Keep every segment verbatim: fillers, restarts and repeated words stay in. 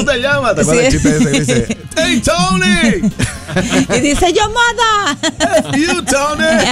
te llamas? ¿Te acuerdas sí. el chiste ese que dice, ¡Hey, Tony! Y dice, ¡yo, mother! ¡You, Tony!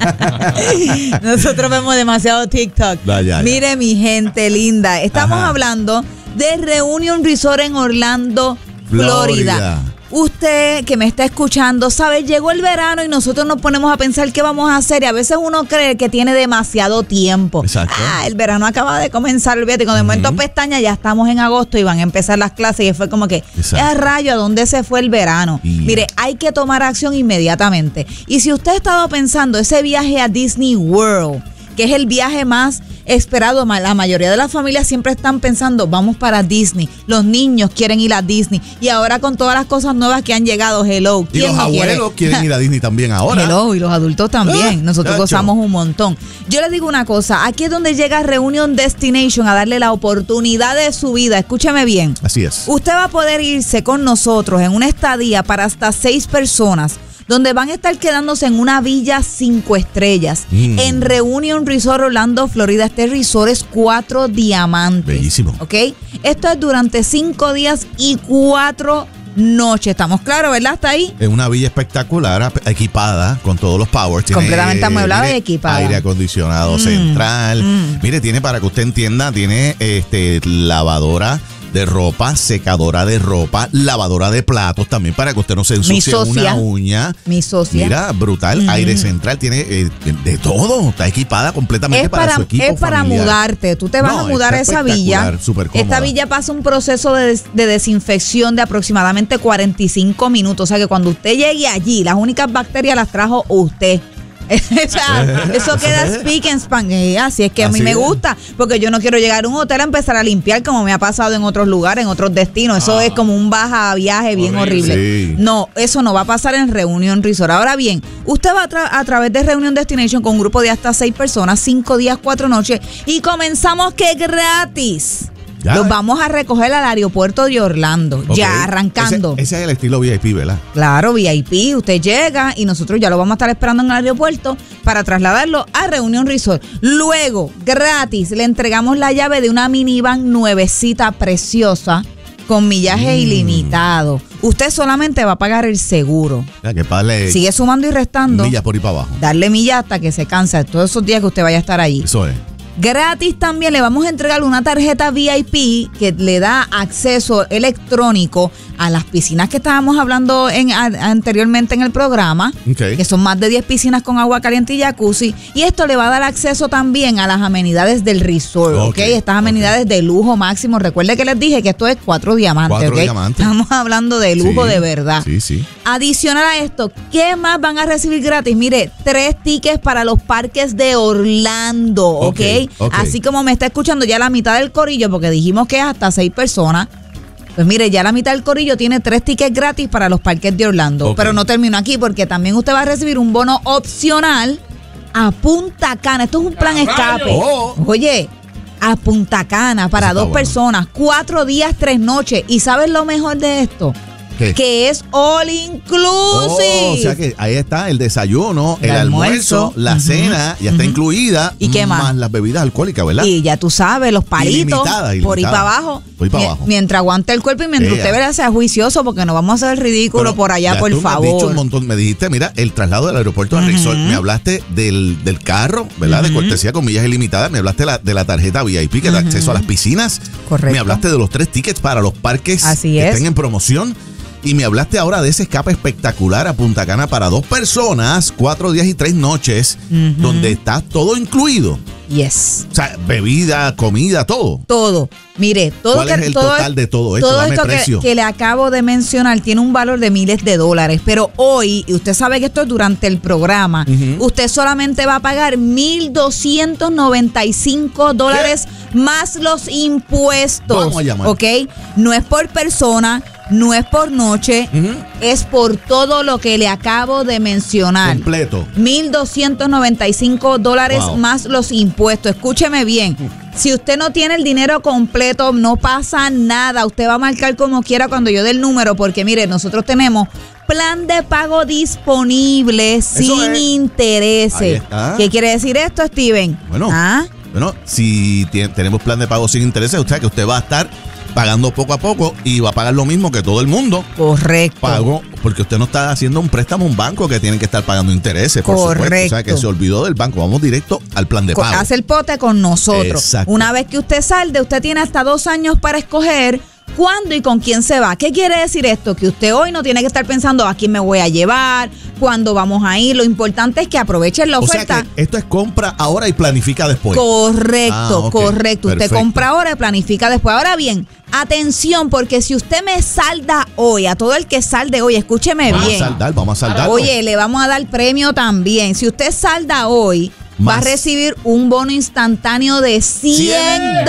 Nosotros vemos demasiado TikTok. Ya, ya, Mire, ya. mi gente linda, estamos Ajá. hablando de Reunion Resort en Orlando, Florida. Florida. Usted que me está escuchando, sabe, llegó el verano y nosotros nos ponemos a pensar qué vamos a hacer y a veces uno cree que tiene demasiado tiempo. Exacto. Ah, el verano acaba de comenzar, olvídate, cuando de momento uh-huh. pestaña ya estamos en agosto y van a empezar las clases y fue como que, es rayo, ¿a dónde se fue el verano? Yeah. Mire, hay que tomar acción inmediatamente. Y si usted ha estado pensando ese viaje a Disney World, que es el viaje más esperado, la mayoría de las familias siempre están pensando, vamos para Disney, los niños quieren ir a Disney y ahora con todas las cosas nuevas que han llegado, hello, y los no abuelos quiere? quieren ir a Disney también ahora. Hello, y los adultos también, ah, nosotros chacho. gozamos un montón. Yo les digo una cosa, aquí es donde llega Reunion Destination a darle la oportunidad de su vida, escúcheme bien. Así es. Usted va a poder irse con nosotros en una estadía para hasta seis personas, donde van a estar quedándose en una villa cinco estrellas, mm. en Reunion Resort Orlando, Florida. Este resort es cuatro diamantes. Bellísimo. ¿Ok? Esto es durante cinco días y cuatro noches. ¿Estamos claros, verdad? ¿Hasta ahí? Es una villa espectacular, equipada con todos los powers. Tiene, completamente amueblada y equipada. Aire acondicionado mm. central. Mm. Mire, tiene, para que usted entienda, tiene este lavadora de ropa, secadora de ropa, lavadora de platos también para que usted no se ensucie una uña. Mi socia. Mira, brutal, mm. aire central, tiene eh, de, de todo, está equipada completamente para, para su equipo Es para familiar. Mudarte, tú te vas no, a mudar a esa villa. Esta villa pasa un proceso de, de desinfección de aproximadamente cuarenta y cinco minutos, o sea que cuando usted llegue allí, las únicas bacterias las trajo usted. O sea, eso queda speak and span. Así es que a mí me gusta, porque yo no quiero llegar a un hotel a empezar a limpiar como me ha pasado en otros lugares, en otros destinos. Eso ah, es como un baja viaje bien horrible. horrible. Sí. No, eso no va a pasar en Reunion Resort. Ahora bien, usted va a, tra- a través de Reunion Destination con un grupo de hasta seis personas, cinco días, cuatro noches, y comenzamos que gratis. Ya. Los vamos a recoger al aeropuerto de Orlando, okay. ya arrancando. Ese, ese es el estilo V I P, ¿verdad? Claro, V I P. Usted llega y nosotros ya lo vamos a estar esperando en el aeropuerto para trasladarlo a Reunion Resort. Luego, gratis, le entregamos la llave de una minivan nuevecita, preciosa, con millaje mm. ilimitado. Usted solamente va a pagar el seguro. Ya, que pague. Sigue sumando y restando. Millas por ahí para abajo. Darle millas hasta que se canse todos esos días que usted vaya a estar allí. Eso es. Gratis también le vamos a entregar una tarjeta V I P que le da acceso electrónico a las piscinas que estábamos hablando en, a, anteriormente en el programa, okay. que son más de diez piscinas con agua caliente y jacuzzi, y esto le va a dar acceso también a las amenidades del resort, ¿ok? okay Estas amenidades okay. de lujo máximo. Recuerde que les dije que esto es cuatro diamantes, cuatro ¿ok? diamantes. Estamos hablando de lujo sí, de verdad. Sí, sí. Adicional a esto, ¿qué más van a recibir gratis? Mire, tres tickets para los parques de Orlando, ¿ok? okay, okay. Así como me está escuchando ya la mitad del corillo, porque dijimos que es hasta seis personas. Pues mire, ya la mitad del corillo tiene tres tickets gratis para los parques de Orlando. Okay. Pero no termino aquí, porque también usted va a recibir un bono opcional a Punta Cana. Esto es un plan escape. Oh. Oye, a Punta Cana para Eso dos bueno. personas, cuatro días, tres noches. ¿Y sabes lo mejor de esto? ¿Qué? Que es all inclusive. Oh, o sea que ahí está el desayuno, el, el almuerzo, almuerzo, la uh-huh, cena, ya está uh-huh. incluida. ¿Y qué más? Más las bebidas alcohólicas, ¿verdad? Y ya tú sabes, los palitos. Ilimitada, ilimitada. Por ahí para abajo. Por ahí para abajo. Mientras aguante el cuerpo y mientras Ella. usted vea sea juicioso, porque no vamos a hacer el ridículo Pero por allá, ya por tú favor. Me has dicho un montón. Me dijiste, mira, el traslado del aeropuerto al uh-huh. resort. Me hablaste del, del carro, ¿verdad? Uh-huh. De cortesía con millas ilimitadas. Me hablaste la, de la tarjeta V I P que uh-huh. da acceso a las piscinas. Correcto. Me hablaste de los tres tickets para los parques Así que es. estén en promoción. Y me hablaste ahora de ese escape espectacular a Punta Cana para dos personas, cuatro días y tres noches, uh-huh. donde está todo incluido. Yes. O sea, bebida, comida, todo. Todo. Mire, todo ¿Cuál que, es el todo, total de todo esto? Todo Dame esto precio. Que, que le acabo de mencionar tiene un valor de miles de dólares. Pero hoy, y usted sabe que esto es durante el programa, uh-huh. usted solamente va a pagar mil doscientos noventa y cinco dólares ¿Qué? Más los impuestos. Vamos a llamar. ¿Ok? No es por persona. No es por noche, uh-huh. es por todo lo que le acabo de mencionar. Completo. mil doscientos noventa y cinco dólares wow. más los impuestos. Escúcheme bien. Uh. Si usted no tiene el dinero completo, no pasa nada. Usted va a marcar como quiera cuando yo dé el número, porque mire, nosotros tenemos plan de pago disponible Eso sin es. intereses. ¿Qué quiere decir esto, Steven? Bueno, ¿Ah? bueno si t- tenemos plan de pago sin intereses, usted que usted va a estar pagando poco a poco y va a pagar lo mismo que todo el mundo. Correcto. Pagó, porque usted no está haciendo un préstamo a un banco que tiene que estar pagando intereses, por Correcto. supuesto. O sea, que se olvidó del banco. Vamos directo al plan de pago. Hace el pote con nosotros. Exacto. Una vez que usted salde, usted tiene hasta dos años para escoger cuándo y con quién se va. ¿Qué quiere decir esto? Que usted hoy no tiene que estar pensando a quién me voy a llevar, cuándo vamos a ir. Lo importante es que aprovechen la oferta. O sea que esto es compra ahora y planifica después. Correcto, ah, okay. correcto. Perfecto. Usted compra ahora y planifica después. Ahora bien, atención, porque si usted me salda hoy, a todo el que salde hoy, escúcheme vamos bien. Vamos a saldar, vamos a saldar. Oye, le vamos a dar premio también. Si usted salda hoy, más. va a recibir un bono instantáneo de cien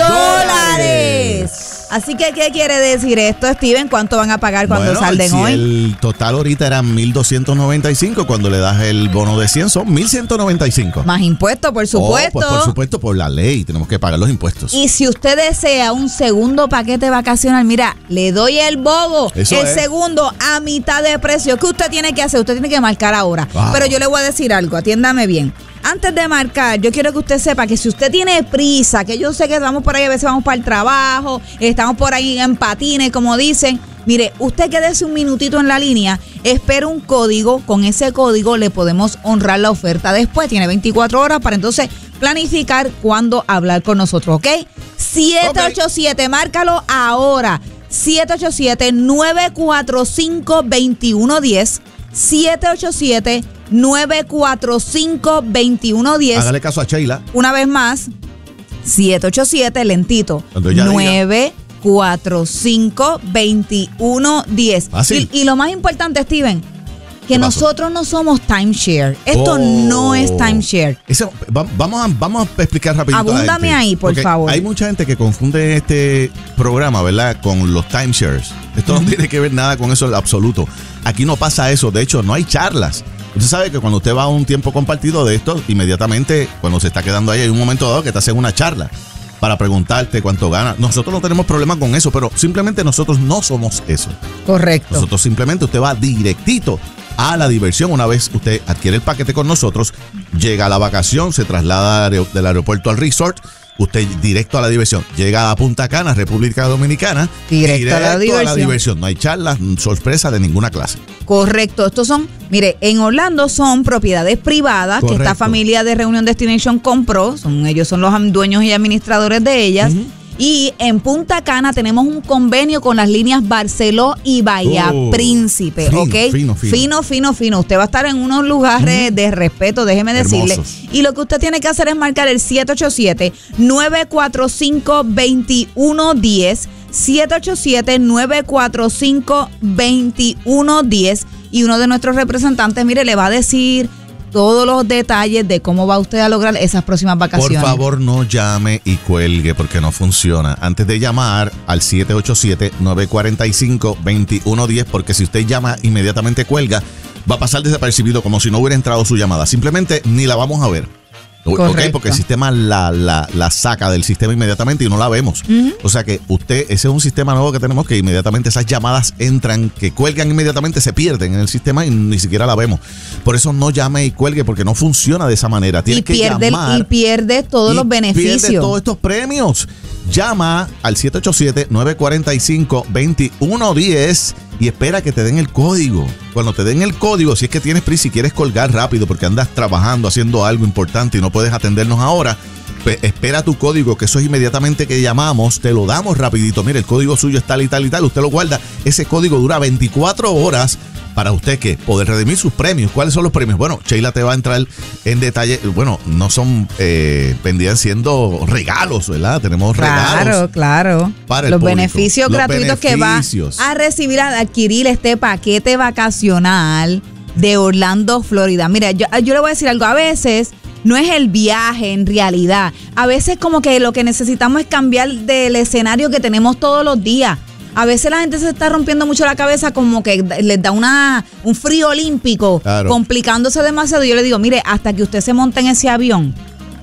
dólares. Así que, ¿qué quiere decir esto, Steven? ¿Cuánto van a pagar cuando bueno, salden si hoy? El total ahorita era mil doscientos noventa y cinco. Cuando le das el bono de cien son mil ciento noventa y cinco. Más impuestos, por supuesto. Oh, pues por supuesto, por la ley. Tenemos que pagar los impuestos. Y si usted desea un segundo paquete vacacional, mira, le doy el bobo. Eso el es. segundo a mitad de precio. ¿Qué usted tiene que hacer? Usted tiene que marcar ahora. Wow. Pero yo le voy a decir algo, atiéndame bien. Antes de marcar, yo quiero que usted sepa que si usted tiene prisa, que yo sé que vamos por ahí, a veces vamos para el trabajo, estamos por ahí en patines, como dicen, mire, usted quédese un minutito en la línea, espera un código, con ese código le podemos honrar la oferta después, tiene veinticuatro horas para entonces planificar cuándo hablar con nosotros, ¿ok? siete ocho siete, okay. Márcalo ahora, siete ocho siete, nueve cuatro cinco, dos uno uno cero, siete ocho siete, nueve cuatro cinco, dos uno uno cero. Hágale caso a Sheila. Una vez más, siete ocho siete, lentito, nueve cuatro cinco, dos uno uno cero. Y, y lo más importante, Steven, que nosotros no somos timeshare. Esto oh. no es timeshare. Eso, va, vamos, a, vamos a explicar rapidito. Abúndame ahí, por favor. Hay mucha gente que confunde este programa, ¿verdad?, con los timeshares. Esto uh-huh. no tiene que ver nada con eso en absoluto. Aquí no pasa eso. De hecho, no hay charlas. Usted sabe que cuando usted va a un tiempo compartido de esto, inmediatamente cuando se está quedando ahí, hay un momento dado que te hacen una charla para preguntarte cuánto gana. Nosotros no tenemos problema con eso, pero simplemente nosotros no somos eso. Correcto. Nosotros simplemente usted va directito a la diversión. Una vez usted adquiere el paquete con nosotros, llega a la vacación, se traslada del aeropuerto al resort, usted directo a la diversión. Llega a Punta Cana, República Dominicana, directo, directo a, la diversión. a la diversión. No hay charlas, sorpresa de ninguna clase. Correcto. Estos son, mire, en Orlando son propiedades privadas. Correcto. Que esta familia de Reunion Destination compró. Son, ellos son los dueños y administradores de ellas. Uh-huh. Y en Punta Cana tenemos un convenio con las líneas Barceló y Bahía oh, Príncipe, fino, ¿ok? Fino, fino, fino, fino, fino. Usted va a estar en unos lugares uh-huh. de respeto, déjeme decirle. Hermosos. Y lo que usted tiene que hacer es marcar el siete ocho siete, nueve cuatro cinco, dos uno uno cero, siete ocho siete, nueve cuatro cinco, dos uno uno cero, y uno de nuestros representantes, mire, le va a decir todos los detalles de cómo va usted a lograr esas próximas vacaciones. Por favor, no llame y cuelgue porque no funciona. Antes de llamar al siete ocho siete, nueve cuatro cinco, dos uno uno cero, porque si usted llama inmediatamente cuelga, va a pasar desapercibido como si no hubiera entrado su llamada. Simplemente ni la vamos a ver. Okay, porque el sistema la, la, la saca del sistema inmediatamente y no la vemos. Uh-huh. O sea que usted, ese es un sistema nuevo que tenemos, que inmediatamente esas llamadas entran, que cuelgan inmediatamente, se pierden en el sistema y ni siquiera la vemos. Por eso no llame y cuelgue, porque no funciona de esa manera. Tiene y que pierde, llamar. Y pierde todos y los beneficios. Pierde todos estos premios. Llama al siete ocho siete, nueve cuatro cinco, dos uno uno cero y espera que te den el código. Cuando te den el código, si es que tienes prisa y quieres colgar rápido porque andas trabajando, haciendo algo importante y no puedes atendernos ahora, pues espera tu código, que eso es inmediatamente que llamamos, te lo damos rapidito. Mire, el código suyo es tal y tal y tal, usted lo guarda. Ese código dura veinticuatro horas para usted que poder redimir sus premios. ¿Cuáles son los premios? Bueno, Sheila te va a entrar en detalle. Bueno, no son, eh, vendrían siendo regalos, ¿verdad? Tenemos regalos. Claro, claro. Para el los público. beneficios los gratuitos beneficios. que va a recibir al adquirir este paquete vacacional de Orlando, Florida. Mira, yo, yo le voy a decir algo. A veces no es el viaje en realidad. A veces como que lo que necesitamos es cambiar del escenario que tenemos todos los días. A veces la gente se está rompiendo mucho la cabeza, como que les da una un frío olímpico, claro, complicándose demasiado. Yo le digo, mire, hasta que usted se monte en ese avión,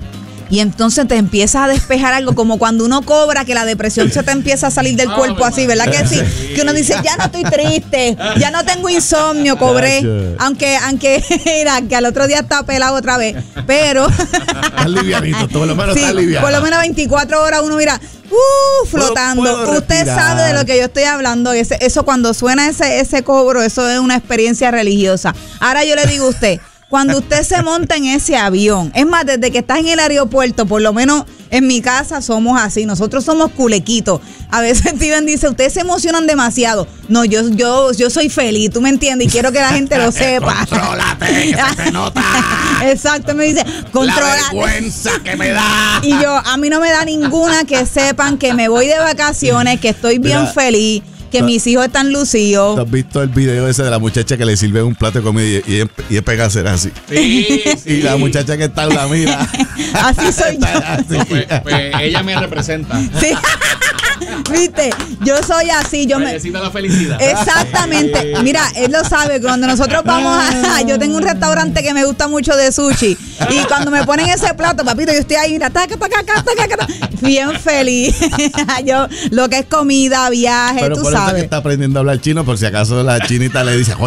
Y entonces te empiezas a despejar algo, como cuando uno cobra, que la depresión se te empieza a salir del cuerpo así, ¿verdad que sí? Que uno dice, ya no estoy triste, ya no tengo insomnio, cobré. Aunque, aunque, mira, que al otro día está pelado otra vez. Pero. Está livianito, por lo menos sí, está liviano. Por lo menos veinticuatro horas uno mira, uh, flotando. ¿Puedo, puedo Usted sabe de lo que yo estoy hablando. Ese, eso cuando suena ese, ese cobro, eso es una experiencia religiosa. Ahora yo le digo a usted, cuando usted se monta en ese avión, es más, desde que estás en el aeropuerto, por lo menos en mi casa somos así, nosotros somos culequitos. A veces Steven dice, ustedes se emocionan demasiado. No, yo yo yo soy feliz, tú me entiendes, y quiero que la gente lo sepa. Contrólate, que se te nota. Exacto, me dice, contrólate. La vergüenza que me da. Y yo, a mí no me da ninguna, que sepan que me voy de vacaciones, que estoy bien Mira. feliz, que mis hijos están lucidos. ¿Tú has visto el video ese de la muchacha que le sirve un plato de comida y, y, y es pega a hacer así? Sí, sí. Y la muchacha que está en la mira. Así soy yo. Así. Pues, pues ella me representa. Sí. Viste, yo soy así, yo me necesita la felicidad. Exactamente. Mira, él lo sabe, cuando nosotros vamos a, yo tengo un restaurante que me gusta mucho de sushi, y cuando me ponen ese plato, papito, yo estoy ahí, mira, taca, taca, taca, taca, taca, bien feliz. Yo, lo que es comida, viaje, pero tú por sabes. Eso es que está aprendiendo a hablar chino, por si acaso la chinita le dice,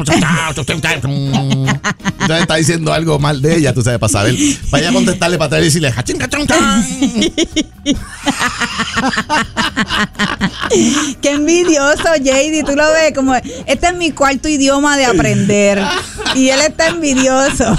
entonces está diciendo algo mal de ella, tú sabes, para saber. Vaya a contestarle para atrás y decirle, hachín, cachón, Qué envidioso, J D, tú lo ves como, este es mi cuarto idioma de aprender y él está envidioso.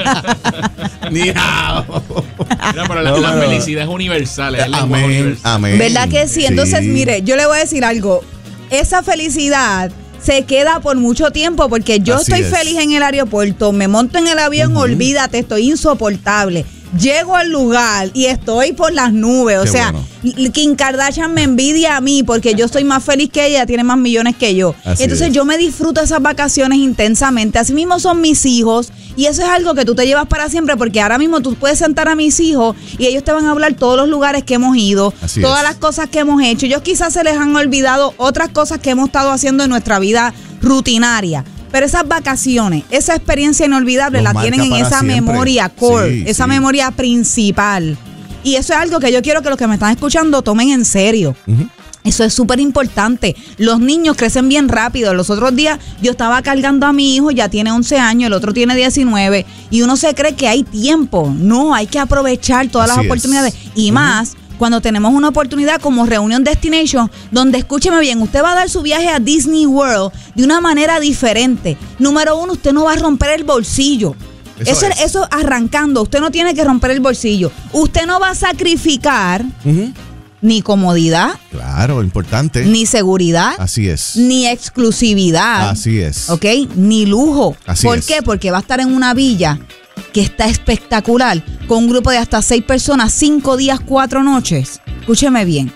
Ni hao. Mira, pero la, no, la felicidad es universal, es el lenguaje universal. Amén. ¿Verdad que sí? Entonces, sí. Mire, yo le voy a decir algo, esa felicidad se queda por mucho tiempo, porque yo Así estoy es. feliz en el aeropuerto, me monto en el avión, uh-huh. olvídate, estoy insoportable. Llego al lugar y estoy por las nubes. Qué o sea, bueno. Kim Kardashian me envidia a mí porque yo soy más feliz que ella, tiene más millones que yo. Así Entonces es. yo me disfruto esas vacaciones intensamente. Así mismo son mis hijos, y eso es algo que tú te llevas para siempre, porque ahora mismo tú puedes sentar a mis hijos y ellos te van a hablar todos los lugares que hemos ido, Así todas es. las cosas que hemos hecho. Ellos quizás se les han olvidado otras cosas que hemos estado haciendo en nuestra vida rutinaria. Pero esas vacaciones, esa experiencia inolvidable, Los la tienen en esa siempre. memoria core, sí, esa sí. memoria principal. Y eso es algo que yo quiero que los que me están escuchando tomen en serio. Uh-huh. Eso es súper importante. Los niños crecen bien rápido. Los otros días yo estaba cargando a mi hijo, ya tiene once años, el otro tiene diecinueve, y uno se cree que hay tiempo. No, hay que aprovechar todas Así las oportunidades. Es. Y uh-huh. más, cuando tenemos una oportunidad como Reunion Destination, donde, escúcheme bien, usted va a dar su viaje a Disney World de una manera diferente. Número uno, usted no va a romper el bolsillo. Eso, eso, es. eso arrancando, usted no tiene que romper el bolsillo. Usted no va a sacrificar uh-huh. ni comodidad. Claro, importante. Ni seguridad. Así es. Ni exclusividad. Así es. ¿Ok? Ni lujo. Así ¿Por es. qué? Porque va a estar en una villa que está espectacular, con un grupo de hasta seis personas, cinco días, cuatro noches. Escúcheme bien.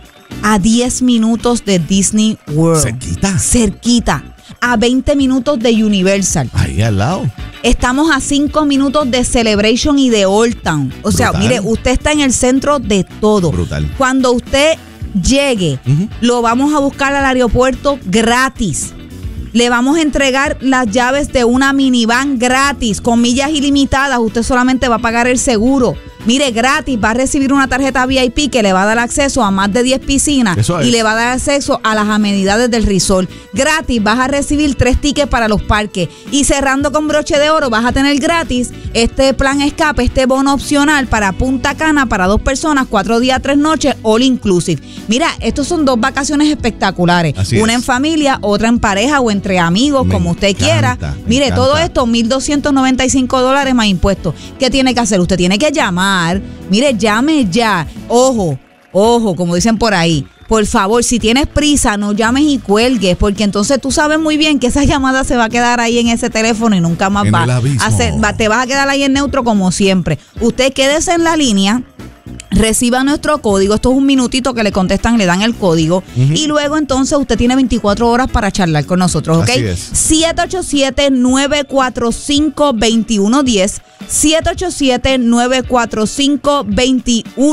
A diez minutos de Disney World. Cerquita. Cerquita. A veinte minutos de Universal. Ahí al lado. Estamos a cinco minutos de Celebration y de Old Town. O sea, Brutal. mire, usted está en el centro de todo. Brutal. Cuando usted llegue, uh-huh. lo vamos a buscar al aeropuerto gratis. Le vamos a entregar las llaves de una minivan gratis, con millas ilimitadas. Usted solamente va a pagar el seguro. Mire, gratis, va a recibir una tarjeta V I P que le va a dar acceso a más de diez piscinas y le va a dar acceso a las amenidades del resort. Gratis, vas a recibir tres tickets para los parques. Y cerrando con broche de oro, vas a tener gratis este plan escape, este bono opcional para Punta Cana para dos personas, cuatro días, tres noches, all inclusive. Mira, estos son dos vacaciones espectaculares. Así una es. En familia, otra en pareja o entre amigos, me como usted encanta, quiera. Mire, encanta. Todo esto, mil doscientos noventa y cinco dólares más impuestos. ¿Qué tiene que hacer? Usted tiene que llamar. Mire, llame ya. Ojo, ojo, como dicen por ahí. Por favor, si tienes prisa, no llames y cuelgues, porque entonces tú sabes muy bien que esa llamada se va a quedar ahí en ese teléfono y nunca más va a hacer, va, te vas a quedar ahí en neutro como siempre. Usted quédese en la línea. Reciba nuestro código, esto es un minutito que le contestan, le dan el código, uh-huh. y luego entonces usted tiene veinticuatro horas para charlar con nosotros, ¿ok? siete ocho siete, nueve cuatro cinco, dos uno uno cero, siete ocho siete, nueve cuatro cinco, dos uno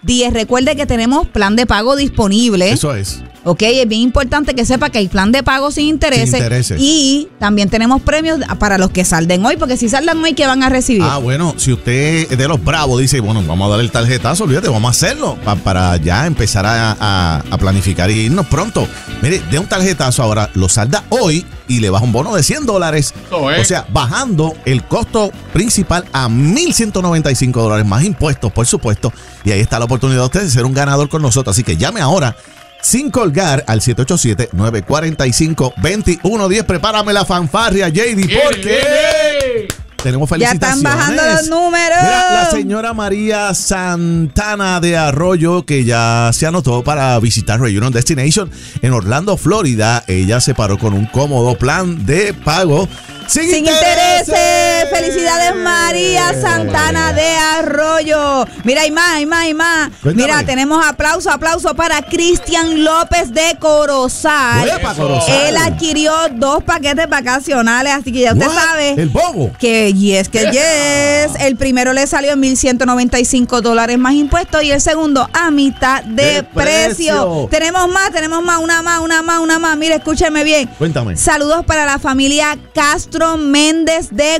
días. Recuerde que tenemos plan de pago disponible. Eso es. Ok, es bien importante que sepa que hay plan de pago sin intereses, sin intereses. Y también tenemos premios para los que salden hoy, porque si saldan hoy, ¿qué van a recibir? Ah, bueno, si usted es de los bravos, dice, bueno, vamos a darle el tarjetazo, olvídate, vamos a hacerlo pa, para ya empezar a, a, a planificar y irnos pronto. Mire, de un tarjetazo ahora, lo salda hoy y le baja un bono de cien dólares. Oh, eh. O sea, bajando el costo principal a mil ciento noventa y cinco dólares más impuestos, por supuesto. Y ahí está la oportunidad de usted de ser un ganador con nosotros. Así que llame ahora sin colgar al siete ocho siete, nueve cuatro cinco, dos uno uno cero. Prepárame la fanfarria, J D, porque tenemos felicitaciones. Ya están bajando los números. Mira, la señora María Santana de Arroyo, que ya se anotó para visitar Reunion Destination en Orlando, Florida. Ella se paró con un cómodo plan de pago sin, sin intereses. intereses. Felicidades, María Santana de Arroyo. Mira, hay más, hay más, hay más. Cuéntame. Mira, tenemos aplauso, aplauso para Cristian López de Corozal. Corozal. Él adquirió dos paquetes vacacionales, así que ya usted What? sabe. El bobo. Que yes, que yes. El primero le salió en mil ciento noventa y cinco dólares más impuestos y el segundo a mitad de, de precio. precio. Tenemos más, tenemos más, una más, una más, una más. Mire, escúcheme bien. Cuéntame. Saludos para la familia Castro Méndez de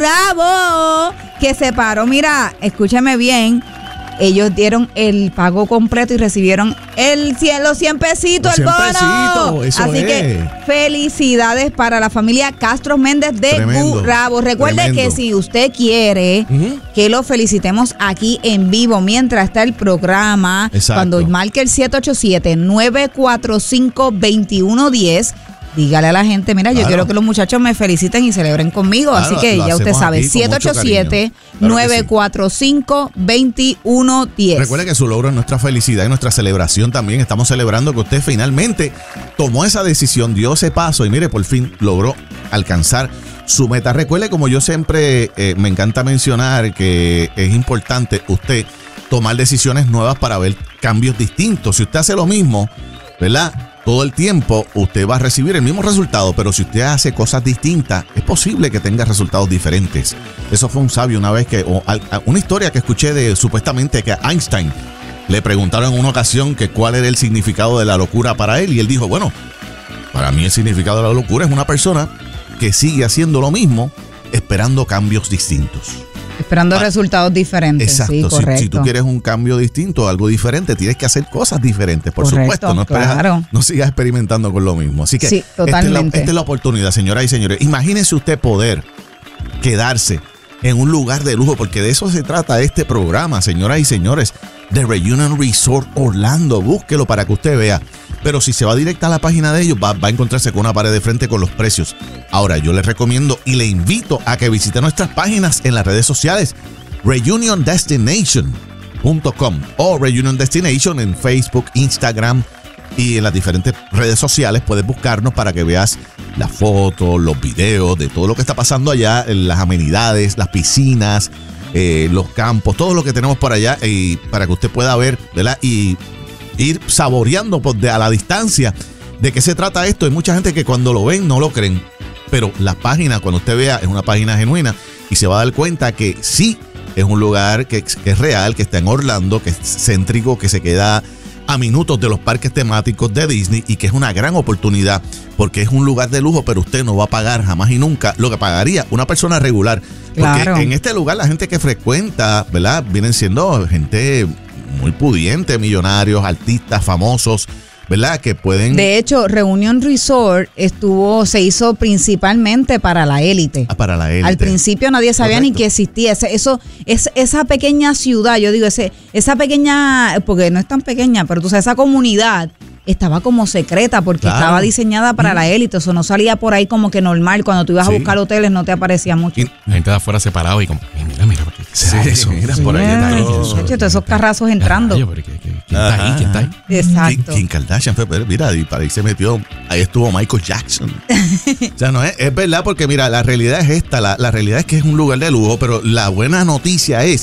Gurabo, que se paró. Mira, escúcheme bien. Ellos dieron el pago completo y recibieron el cien, los cien pesitos, el bono. Eso Así es. que felicidades para la familia Castro Méndez de Tremendo. Gurabo. Recuerde Tremendo. que si usted quiere uh-huh. que lo felicitemos aquí en vivo mientras está el programa, Exacto. cuando marque el siete ocho siete, nueve cuatro cinco, dos uno uno cero, dígale a la gente, mira, claro. yo quiero que los muchachos me feliciten y celebren conmigo. Claro, así que ya usted sabe, siete ocho siete, nueve cuatro cinco, dos uno uno cero. Recuerde que su logro es nuestra felicidad y nuestra celebración también. Estamos celebrando que usted finalmente tomó esa decisión, dio ese paso y mire, por fin logró alcanzar su meta. Recuerde, como yo siempre eh, me encanta mencionar, que es importante usted tomar decisiones nuevas para ver cambios distintos. Si usted hace lo mismo, ¿verdad?, todo el tiempo, usted va a recibir el mismo resultado, pero si usted hace cosas distintas, es posible que tenga resultados diferentes. Eso fue un sabio una vez que, o, a, una historia que escuché de supuestamente que a Einstein le preguntaron en una ocasión que cuál era el significado de la locura para él, y él dijo, bueno, para mí el significado de la locura es una persona que sigue haciendo lo mismo, esperando cambios distintos. Esperando ah, resultados diferentes. Exacto. Sí, correcto. Si, si tú quieres un cambio distinto, algo diferente, tienes que hacer cosas diferentes, por correcto, supuesto. No, esperes, claro. no sigas experimentando con lo mismo. Así que sí, esta, es la, esta es la oportunidad, señoras y señores. Imagínese usted poder quedarse en un lugar de lujo, porque de eso se trata este programa, señoras y señores, de Reunion Resort Orlando. Búsquelo para que usted vea. Pero si se va directa a la página de ellos, va, va a encontrarse con una pared de frente con los precios. Ahora, yo le recomiendo y le invito a que visite nuestras páginas en las redes sociales, reunion destination punto com o Reunion Destination en Facebook, Instagram y en las diferentes redes sociales. Puedes buscarnos para que veas las fotos, los videos de todo lo que está pasando allá, las amenidades, las piscinas, eh, los campos, todo lo que tenemos por allá, y para que usted pueda ver, ¿verdad?, y ir saboreando pues, de, a la distancia de qué se trata esto. Hay mucha gente que cuando lo ven no lo creen, pero la página, cuando usted vea, es una página genuina y se va a dar cuenta que sí es un lugar que, que es real, que está en Orlando, que es céntrico, que se queda a minutos de los parques temáticos de Disney y que es una gran oportunidad porque es un lugar de lujo, pero usted no va a pagar jamás y nunca lo que pagaría una persona regular. Porque claro. en este lugar la gente que frecuenta, ¿verdad?, vienen siendo gente muy pudiente, millonarios, artistas, famosos, ¿verdad?, que pueden... De hecho, Reunion Resort estuvo, se hizo principalmente para la élite. Ah, para la élite. Al principio nadie sabía Correcto. ni que existía. Eso, es, esa pequeña ciudad, yo digo, ese, esa pequeña, porque no es tan pequeña, pero tú sabes, esa comunidad estaba como secreta porque claro. estaba diseñada para mm. la élite. Eso no salía por ahí como que normal. Cuando tú ibas sí. a buscar hoteles no te aparecía mucho. Y la gente de afuera separado y como, mira, mira, ¿qué será sí, eso? Mira, sí. por ahí está eso. De hecho, todos esos carrazos entrando. Ay, pero ¿qué, qué, ¿Quién está ahí? ¿Quién está ahí? Exacto. Kim Kardashian fue, mira, y para ahí se metió, ahí estuvo Michael Jackson. O sea, no es, es verdad, porque mira, la realidad es esta, la, la realidad es que es un lugar de lujo, pero la buena noticia es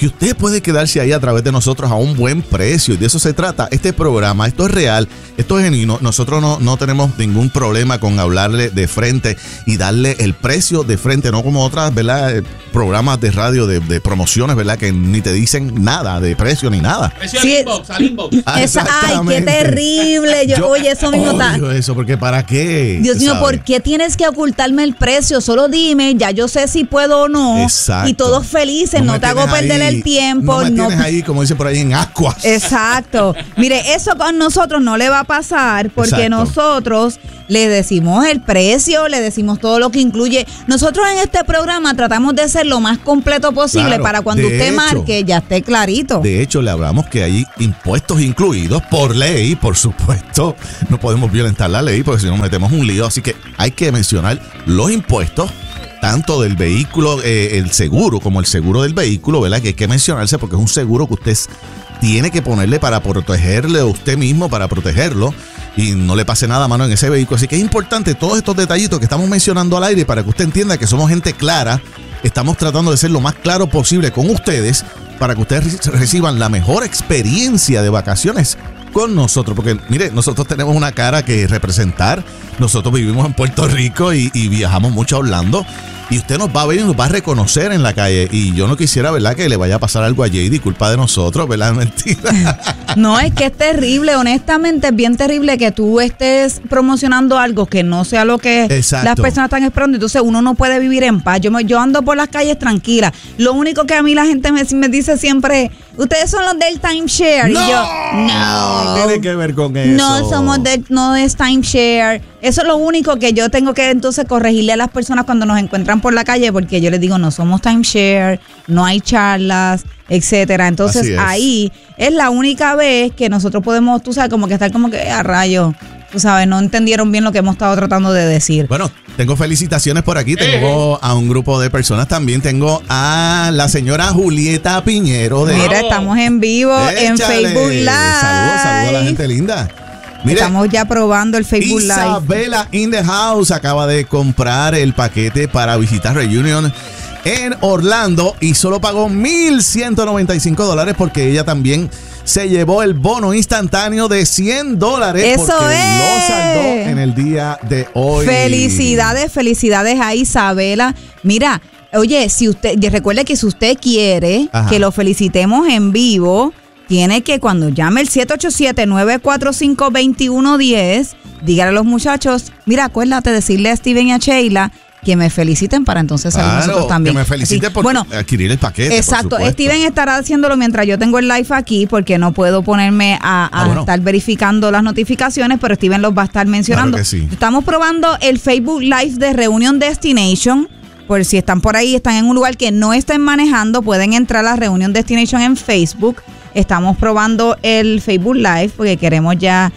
que usted puede quedarse ahí a través de nosotros a un buen precio. Y de eso se trata este programa. Esto es real, esto es genuino. Nosotros no, no tenemos ningún problema con hablarle de frente y darle el precio de frente, no como otras, ¿verdad? Programas de radio de, de promociones, ¿verdad? Que ni te dicen nada de precio ni nada. Precio al inbox, al inbox. Esa, ay, qué terrible. Yo, Yo oye, eso mismo está. Eso, porque ¿para qué? Dios mío, ¿por qué tienes que ocultarme el precio? Solo dime, ya yo sé si puedo o no. Exacto. Y todos felices, no, no te hago perder ahí, el tiempo. No me no. tienes ahí, como dicen por ahí, en ascuas. Exacto. Mire, eso con nosotros no le va a pasar porque Exacto. nosotros le decimos el precio, le decimos todo lo que incluye. Nosotros en este programa tratamos de ser lo más completo posible claro, para cuando usted hecho, marque ya esté clarito. De hecho, le hablamos que hay impuestos incluidos por ley, por supuesto. No podemos violentar la ley porque si no metemos un lío. Así que hay que mencionar los impuestos, tanto del vehículo, eh, el seguro, como el seguro del vehículo, ¿verdad? Que hay que mencionarse porque es un seguro que usted tiene que ponerle para protegerle a usted mismo, para protegerlo y no le pase nada a mano en ese vehículo. Así que es importante todos estos detallitos que estamos mencionando al aire para que usted entienda que somos gente clara. Estamos tratando de ser lo más claro posible con ustedes para que ustedes reciban la mejor experiencia de vacaciones con nosotros, porque mire, nosotros tenemos una cara que representar. Nosotros vivimos en Puerto Rico y, y viajamos mucho a Orlando y usted nos va a ver y nos va a reconocer en la calle y yo no quisiera, ¿verdad?, que le vaya a pasar algo a Jady, culpa de nosotros, ¿verdad? Mentira. No, es que es terrible, honestamente es bien terrible que tú estés promocionando algo que no sea lo que Exacto. las personas están esperando, entonces uno no puede vivir en paz. Yo, me, yo ando por las calles tranquila, lo único que a mí la gente me, me dice siempre, ustedes son los del timeshare. No, y yo, no. No tiene que ver con eso. No somos de, no es timeshare. Eso es lo único que yo tengo que entonces corregirle a las personas cuando nos encuentran por la calle, porque yo les digo, no somos timeshare, no hay charlas, etcétera. Entonces es. ahí es la única vez que nosotros podemos, tú sabes, como que estar como que a rayo. Tú sabes, no entendieron bien lo que hemos estado tratando de decir. Bueno, tengo felicitaciones por aquí. Tengo a un grupo de personas también. Tengo a la señora Julieta Piñero. De Mira, estamos en vivo Échale. en Facebook Live. Saludos, saludos a la gente linda. Mire, estamos ya probando el Facebook Live. Isabela in the house acaba de comprar el paquete para visitar Reunion en Orlando y solo pagó mil ciento noventa y cinco dólares porque ella también se llevó el bono instantáneo de cien dólares. Eso porque es. lo saldó en el día de hoy. Felicidades, felicidades a Isabela. Mira, oye, si usted, recuerde que si usted quiere Ajá. que lo felicitemos en vivo, tiene que cuando llame el siete ocho siete, nueve cuatro cinco, dos uno uno cero, dígale a los muchachos, mira, acuérdate decirle a Steven y a Sheila que me feliciten para entonces salir claro, nosotros también. Que me felicite Así, por bueno, adquirir el paquete. Exacto. Steven estará haciéndolo mientras yo tengo el live aquí porque no puedo ponerme a, a ah, bueno. estar verificando las notificaciones, pero Steven los va a estar mencionando. Claro que sí. Estamos probando el Facebook Live de Reunion Destination. Por si están por ahí, están en un lugar que no estén manejando, pueden entrar a la Reunion Destination en Facebook. Estamos probando el Facebook Live porque queremos ya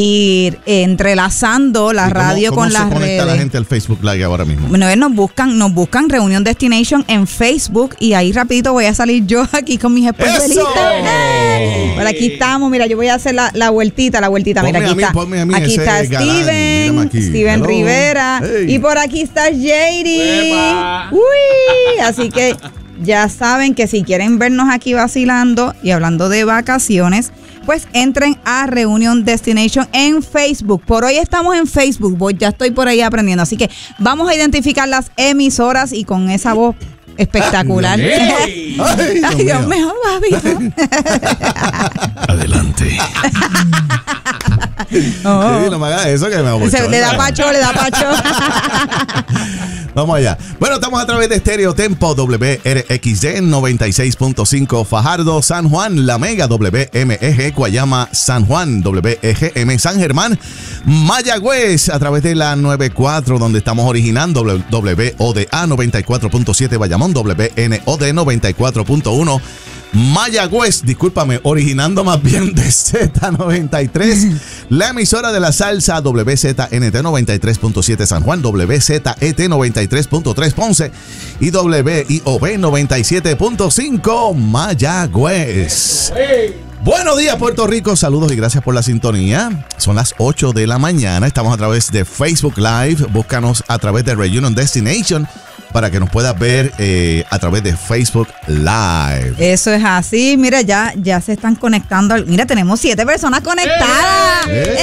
ir entrelazando la cómo, radio cómo con las redes. ¿Cómo se conecta la gente al Facebook Live ahora mismo? Bueno, nos buscan, nos buscan Reunion Destination en Facebook y ahí rapidito voy a salir yo aquí con mis especialistas. ¡Hey! Por aquí estamos, mira, yo voy a hacer la, la vueltita, la vueltita. Ponme mira, aquí mí, está. A mí, aquí está Steven, aquí. Steven Hello. Rivera. Hey. Y por aquí está Jady. Uy, así que ya saben que si quieren vernos aquí vacilando y hablando de vacaciones, pues entren a Reunion Destination en Facebook. Por hoy estamos en Facebook, voy, ya estoy por ahí aprendiendo. Así que vamos a identificar las emisoras y con esa voz espectacular. ¡Ay, Ay, Dios, Ay, Dios mío, papi! Adelante. Oh. Sí, no me hagas eso que me abochona. Le da pacho, le da pacho. Vamos allá. Bueno, estamos a través de Stereo Tempo W R X D noventa y seis punto cinco Fajardo, San Juan, La Mega W M E G, Guayama, San Juan, W E G M, San Germán, Mayagüez, a través de la noventa y cuatro, donde estamos originando W O D A noventa y cuatro punto siete Bayamón, W N O D noventa y cuatro punto uno Mayagüez, discúlpame, originando más bien de Z noventa y tres, la emisora de la salsa W Z N T noventa y tres punto siete San Juan, W Z E T noventa y tres punto tres Ponce y W I O B noventa y siete punto cinco Mayagüez. Buenos días, Puerto Rico. Saludos y gracias por la sintonía. Son las ocho de la mañana. Estamos a través de Facebook Live. Búscanos a través de Reunion Destination. para que nos puedas ver eh, a través de Facebook Live. Eso es así. Mira, ya, ya se están conectando. Mira, tenemos siete personas conectadas. ¡Eh!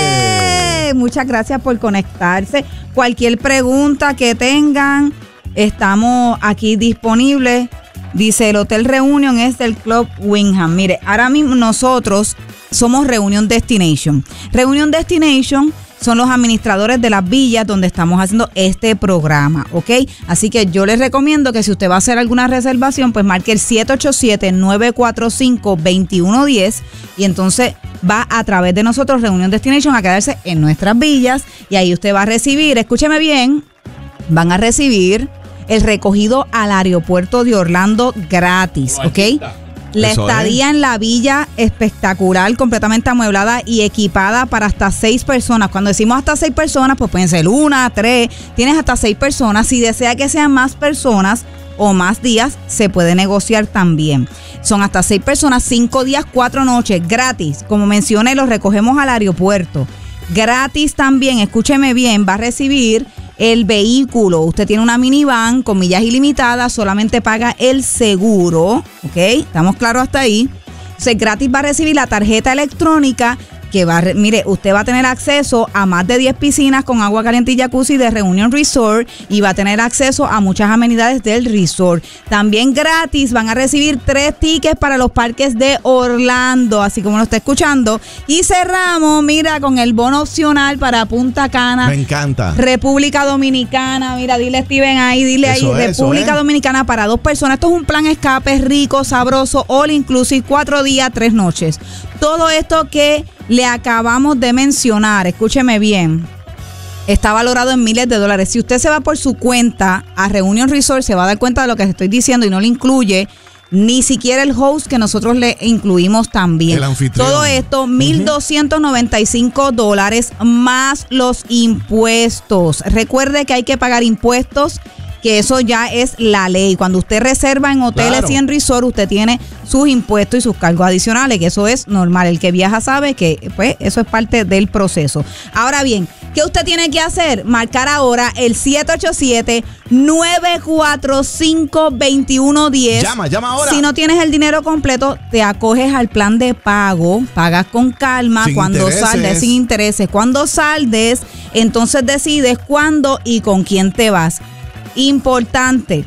¡Eh! Muchas gracias por conectarse. Cualquier pregunta que tengan, estamos aquí disponibles. Dice, el Hotel Reunion es del Club Wyndham. Mire, ahora mismo nosotros somos Reunion Destination. Reunion Destination son los administradores de las villas donde estamos haciendo este programa, ¿ok? Así que yo les recomiendo que si usted va a hacer alguna reservación, pues marque el siete ocho siete, nueve cuatro cinco, dos uno uno cero y entonces va a través de nosotros, Reunion Destination, a quedarse en nuestras villas y ahí usted va a recibir, escúcheme bien, van a recibir el recogido al aeropuerto de Orlando gratis, ¿ok? La Eso estadía es. en la villa espectacular, completamente amueblada y equipada para hasta seis personas. Cuando decimos hasta seis personas, pues pueden ser una, tres, tienes hasta seis personas. Si desea que sean más personas o más días, se puede negociar también. Son hasta seis personas, cinco días, cuatro noches, gratis. Como mencioné, los recogemos al aeropuerto. Gratis también, escúcheme bien, va a recibir el vehículo. Usted tiene una minivan con millas ilimitadas, solamente paga el seguro, ¿ok? ¿Estamos claros hasta ahí? Entonces, gratis va a recibir la tarjeta electrónica que va a, mire, usted va a tener acceso a más de diez piscinas con agua caliente y jacuzzi de Reunion Resort y va a tener acceso a muchas amenidades del resort. También gratis van a recibir tres tickets para los parques de Orlando, así como lo está escuchando. Y cerramos, mira, con el bono opcional para Punta Cana. Me encanta. República Dominicana, mira, dile Steven ahí, dile eso ahí, es, República Dominicana para dos personas. Esto es un plan escape rico, sabroso, all inclusive, cuatro días, tres noches. Todo esto que le acabamos de mencionar, escúcheme bien, está valorado en miles de dólares. Si usted se va por su cuenta a Reunion Resort, se va a dar cuenta de lo que le estoy diciendo y no le incluye ni siquiera el host que nosotros le incluimos también. El anfitrión. Todo esto, mil doscientos noventa y cinco dólares más los impuestos. Recuerde que hay que pagar impuestos, que eso ya es la ley. Cuando usted reserva en hoteles claro. y en resort, usted tiene sus impuestos y sus cargos adicionales, que eso es normal. El que viaja sabe que pues eso es parte del proceso. Ahora bien, ¿qué usted tiene que hacer? Marcar ahora el siete ocho siete, nueve cuatro cinco, dos uno uno cero. Llama, llama ahora. Si no tienes el dinero completo, te acoges al plan de pago, pagas con calma, sin cuando intereses. saldes, sin intereses. Cuando saldes, entonces decides cuándo y con quién te vas. Importante,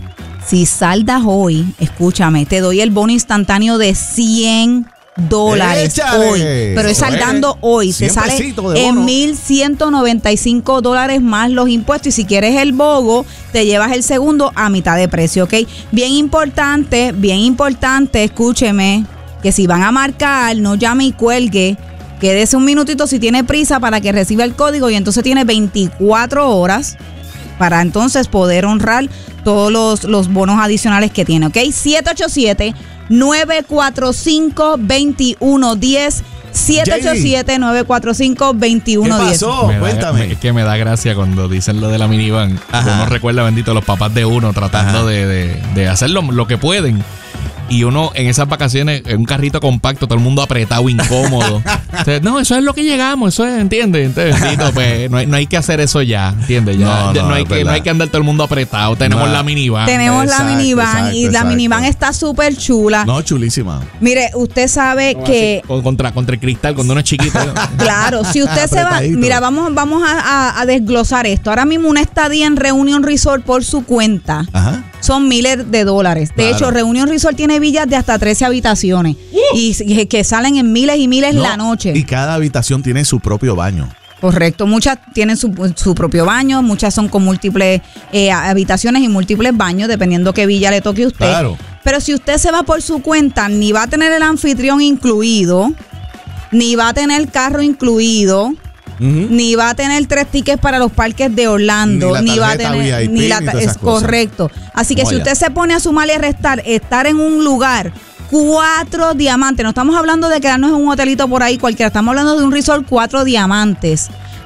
si saldas hoy, escúchame, te doy el bono instantáneo de cien dólares Échale. hoy, pero es saldando hoy, te sale en mil ciento noventa y cinco dólares más los impuestos y si quieres el bogo, te llevas el segundo a mitad de precio, ¿ok? Bien importante, bien importante, escúcheme, que si van a marcar, no llame y cuelgue, quédese un minutito si tiene prisa para que reciba el código y entonces tiene veinticuatro horas para entonces poder honrar todos los, los bonos adicionales que tiene, ¿ok? siete ocho siete, nueve cuatro cinco, dos uno uno cero, siete ocho siete, nueve cuatro cinco, dos uno uno cero. ¿Qué pasó? Cuéntame. Es que me da gracia cuando dicen lo de la minivan. Ajá. Uno recuerda, bendito, los papás de uno tratando de, de, de hacer lo, lo que pueden. Y uno en esas vacaciones, en un carrito compacto, todo el mundo apretado, incómodo. Entonces, no, eso es lo que llegamos, eso es, ¿entiendes? Entonces, bendito, pues, no hay, no hay que hacer eso ya, ¿entiendes? Ya, no, no, no, hay que, no hay que andar todo el mundo apretado. Tenemos no. la minivan. Tenemos exacto, la minivan exacto, y exacto. la minivan está súper chula. No, chulísima. Mire, usted sabe no, que... Así, contra, contra el cristal, cuando uno es chiquito. Claro, si usted se va... Mira, vamos, vamos a, a, a desglosar esto. Ahora mismo una estadía en Reunion Resort por su cuenta. Ajá. Son miles de dólares. De claro. hecho, Reunion Resort tiene villas de hasta trece habitaciones uh. y que salen en miles y miles no, la noche. Y cada habitación tiene su propio baño. Correcto, muchas tienen su, su propio baño, muchas son con múltiples eh, habitaciones y múltiples baños, dependiendo qué villa le toque a usted. Claro. Pero si usted se va por su cuenta, ni va a tener el anfitrión incluido, ni va a tener carro incluido, Uh-huh. ni va a tener tres tickets para los parques de Orlando, ni, ni va a tener V I P, ni la ta- es correcto. Así que Vaya. si usted se pone a sumar y a restar, estar en un lugar cuatro diamantes, no estamos hablando de quedarnos en un hotelito por ahí cualquiera, estamos hablando de un resort cuatro diamantes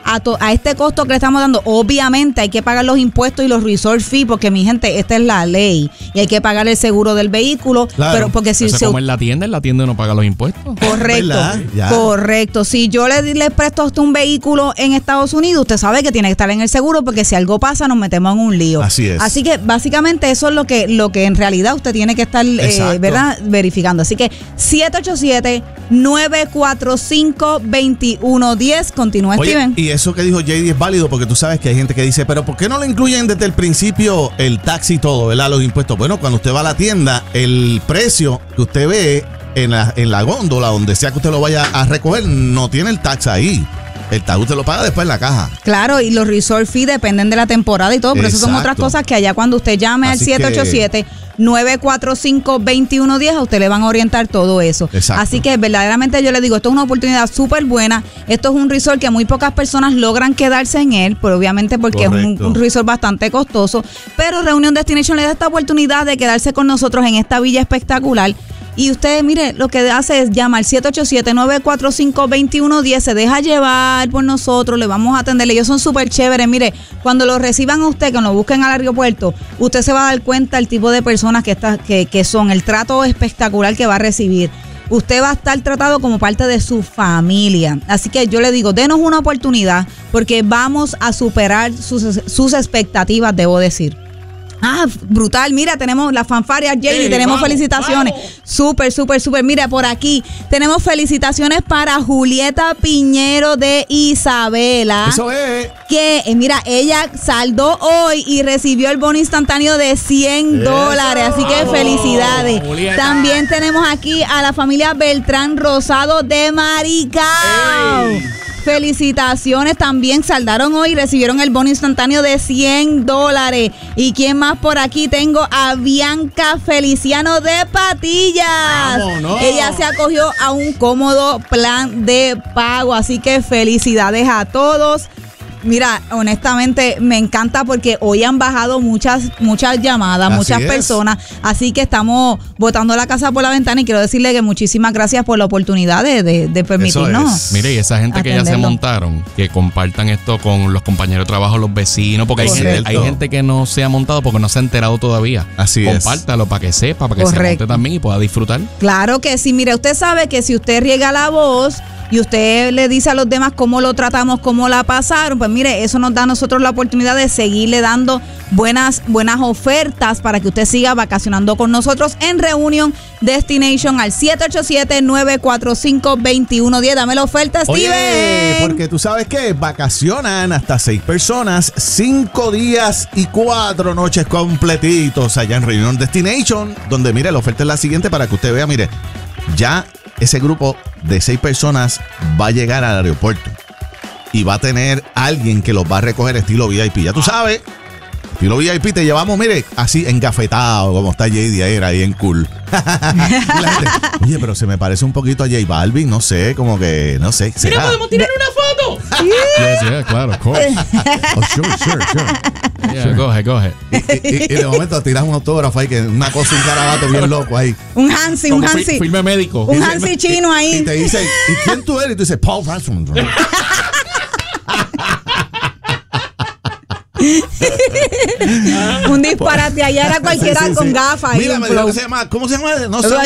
a, to, a este costo que le estamos dando. Obviamente hay que pagar los impuestos y los resort fees, porque mi gente, esta es la ley. Y hay que pagar el seguro del vehículo. Claro. Pero porque si se se, como en la tienda, en la tienda no paga los impuestos. Correcto. Correcto. Si yo le, le presto a usted un vehículo en Estados Unidos, usted sabe que tiene que estar en el seguro, porque si algo pasa nos metemos en un lío. Así es. Así que básicamente eso es lo que, lo que en realidad usted tiene que estar eh, ¿verdad? verificando. Así que siete ocho siete, nueve cuatro cinco, dos uno uno cero. Continúa, Oye, Steven. Y eso que dijo J D es válido, porque tú sabes que hay gente que dice, pero ¿por qué no le incluyen desde el principio el taxi y todo, ¿verdad? Los impuestos. Bueno, cuando usted va a la tienda, el precio que usted ve en la, en la góndola, donde sea que usted lo vaya a recoger, no tiene el tax ahí. El tax usted lo paga después en la caja. Claro, y los resort fees dependen de la temporada y todo, pero eso son otras cosas que allá cuando usted llame Así al siete ocho siete, nueve cuatro cinco, dos uno uno cero, a usted le van a orientar todo eso. Exacto. Así que verdaderamente yo le digo, esto es una oportunidad súper buena. Esto es un resort que muy pocas personas logran quedarse en él, pero obviamente porque Correcto. es un, un resort bastante costoso. Pero Reunion Destination le da esta oportunidad de quedarse con nosotros en esta villa espectacular. Y usted, mire, lo que hace es llamar al siete ocho siete, nueve cuatro cinco, dos uno uno cero, se deja llevar por nosotros, le vamos a atender. Ellos son súper chéveres. Mire, cuando lo reciban a usted, que lo busquen al aeropuerto, usted se va a dar cuenta el tipo de personas que, está, que, que son, el trato espectacular que va a recibir. Usted va a estar tratado como parte de su familia. Así que yo le digo, denos una oportunidad, porque vamos a superar sus, sus expectativas, debo decir. Ah, brutal. Mira, tenemos la fanfaria, Jamie, hey, tenemos vamos, felicitaciones. Súper, súper, súper. Mira, por aquí tenemos felicitaciones para Julieta Piñero de Isabela. Eso es. Que, eh, mira, ella saldó hoy y recibió el bono instantáneo de cien dólares. Así que felicidades. Julieta. También tenemos aquí a la familia Beltrán Rosado de Maricao. Hey. Felicitaciones, también saldaron hoy y recibieron el bono instantáneo de cien dólares. ¿Y quién más por aquí? Tengo a Bianca Feliciano de Patillas. ¡Vámonos! Ella se acogió a un cómodo plan de pago, así que felicidades a todos. Mira, honestamente me encanta porque hoy han bajado muchas muchas llamadas, así muchas es. personas, así que estamos botando la casa por la ventana y quiero decirle que muchísimas gracias por la oportunidad de, de, de permitirnos. Mire, y esa gente atenderlo. que ya se montaron, que compartan esto con los compañeros de trabajo, los vecinos, porque hay gente, hay gente que no se ha montado porque no se ha enterado todavía. Así es. Compártalo para que sepa, para que Correcto. se monte también y pueda disfrutar. Claro que sí, mire, usted sabe que si usted riega la voz y usted le dice a los demás cómo lo tratamos, cómo la pasaron, pues mire, eso nos da a nosotros la oportunidad de seguirle dando buenas, buenas ofertas para que usted siga vacacionando con nosotros en Reunion Destination al siete ocho siete, nueve cuatro cinco, dos uno uno cero. Dame la oferta, Steven. Oye, porque tú sabes que vacacionan hasta seis personas, cinco días y cuatro noches completitos allá en Reunion Destination, donde mire, la oferta es la siguiente para que usted vea, mire, ya ese grupo de seis personas va a llegar al aeropuerto y va a tener alguien que los va a recoger estilo V I P. Ya tú sabes, estilo V I P te llevamos, mire, así engafetado, como está J D ayer ahí en cool. gente, Oye, pero se me parece un poquito a J Balvin, no sé, como que, no sé. ¿Será? Mira, podemos tirar una foto. yeah, yeah, claro, of course. Oh, sure, sure, sure. Yeah, sure. Coge, coge. Y, y, y de momento tiras un autógrafo ahí, que una cosa, un carabato bien loco ahí. Un Hansi, un Hansi. Filme médico. Un Hansi chino ahí. Y, y te dice, ¿y quién tú eres? Y tú dices, Paul Ransom. Un disparate allá era cualquiera sí, sí, con sí. gafas. Mira, me dijo que se llama, ¿cómo se llama? No sé.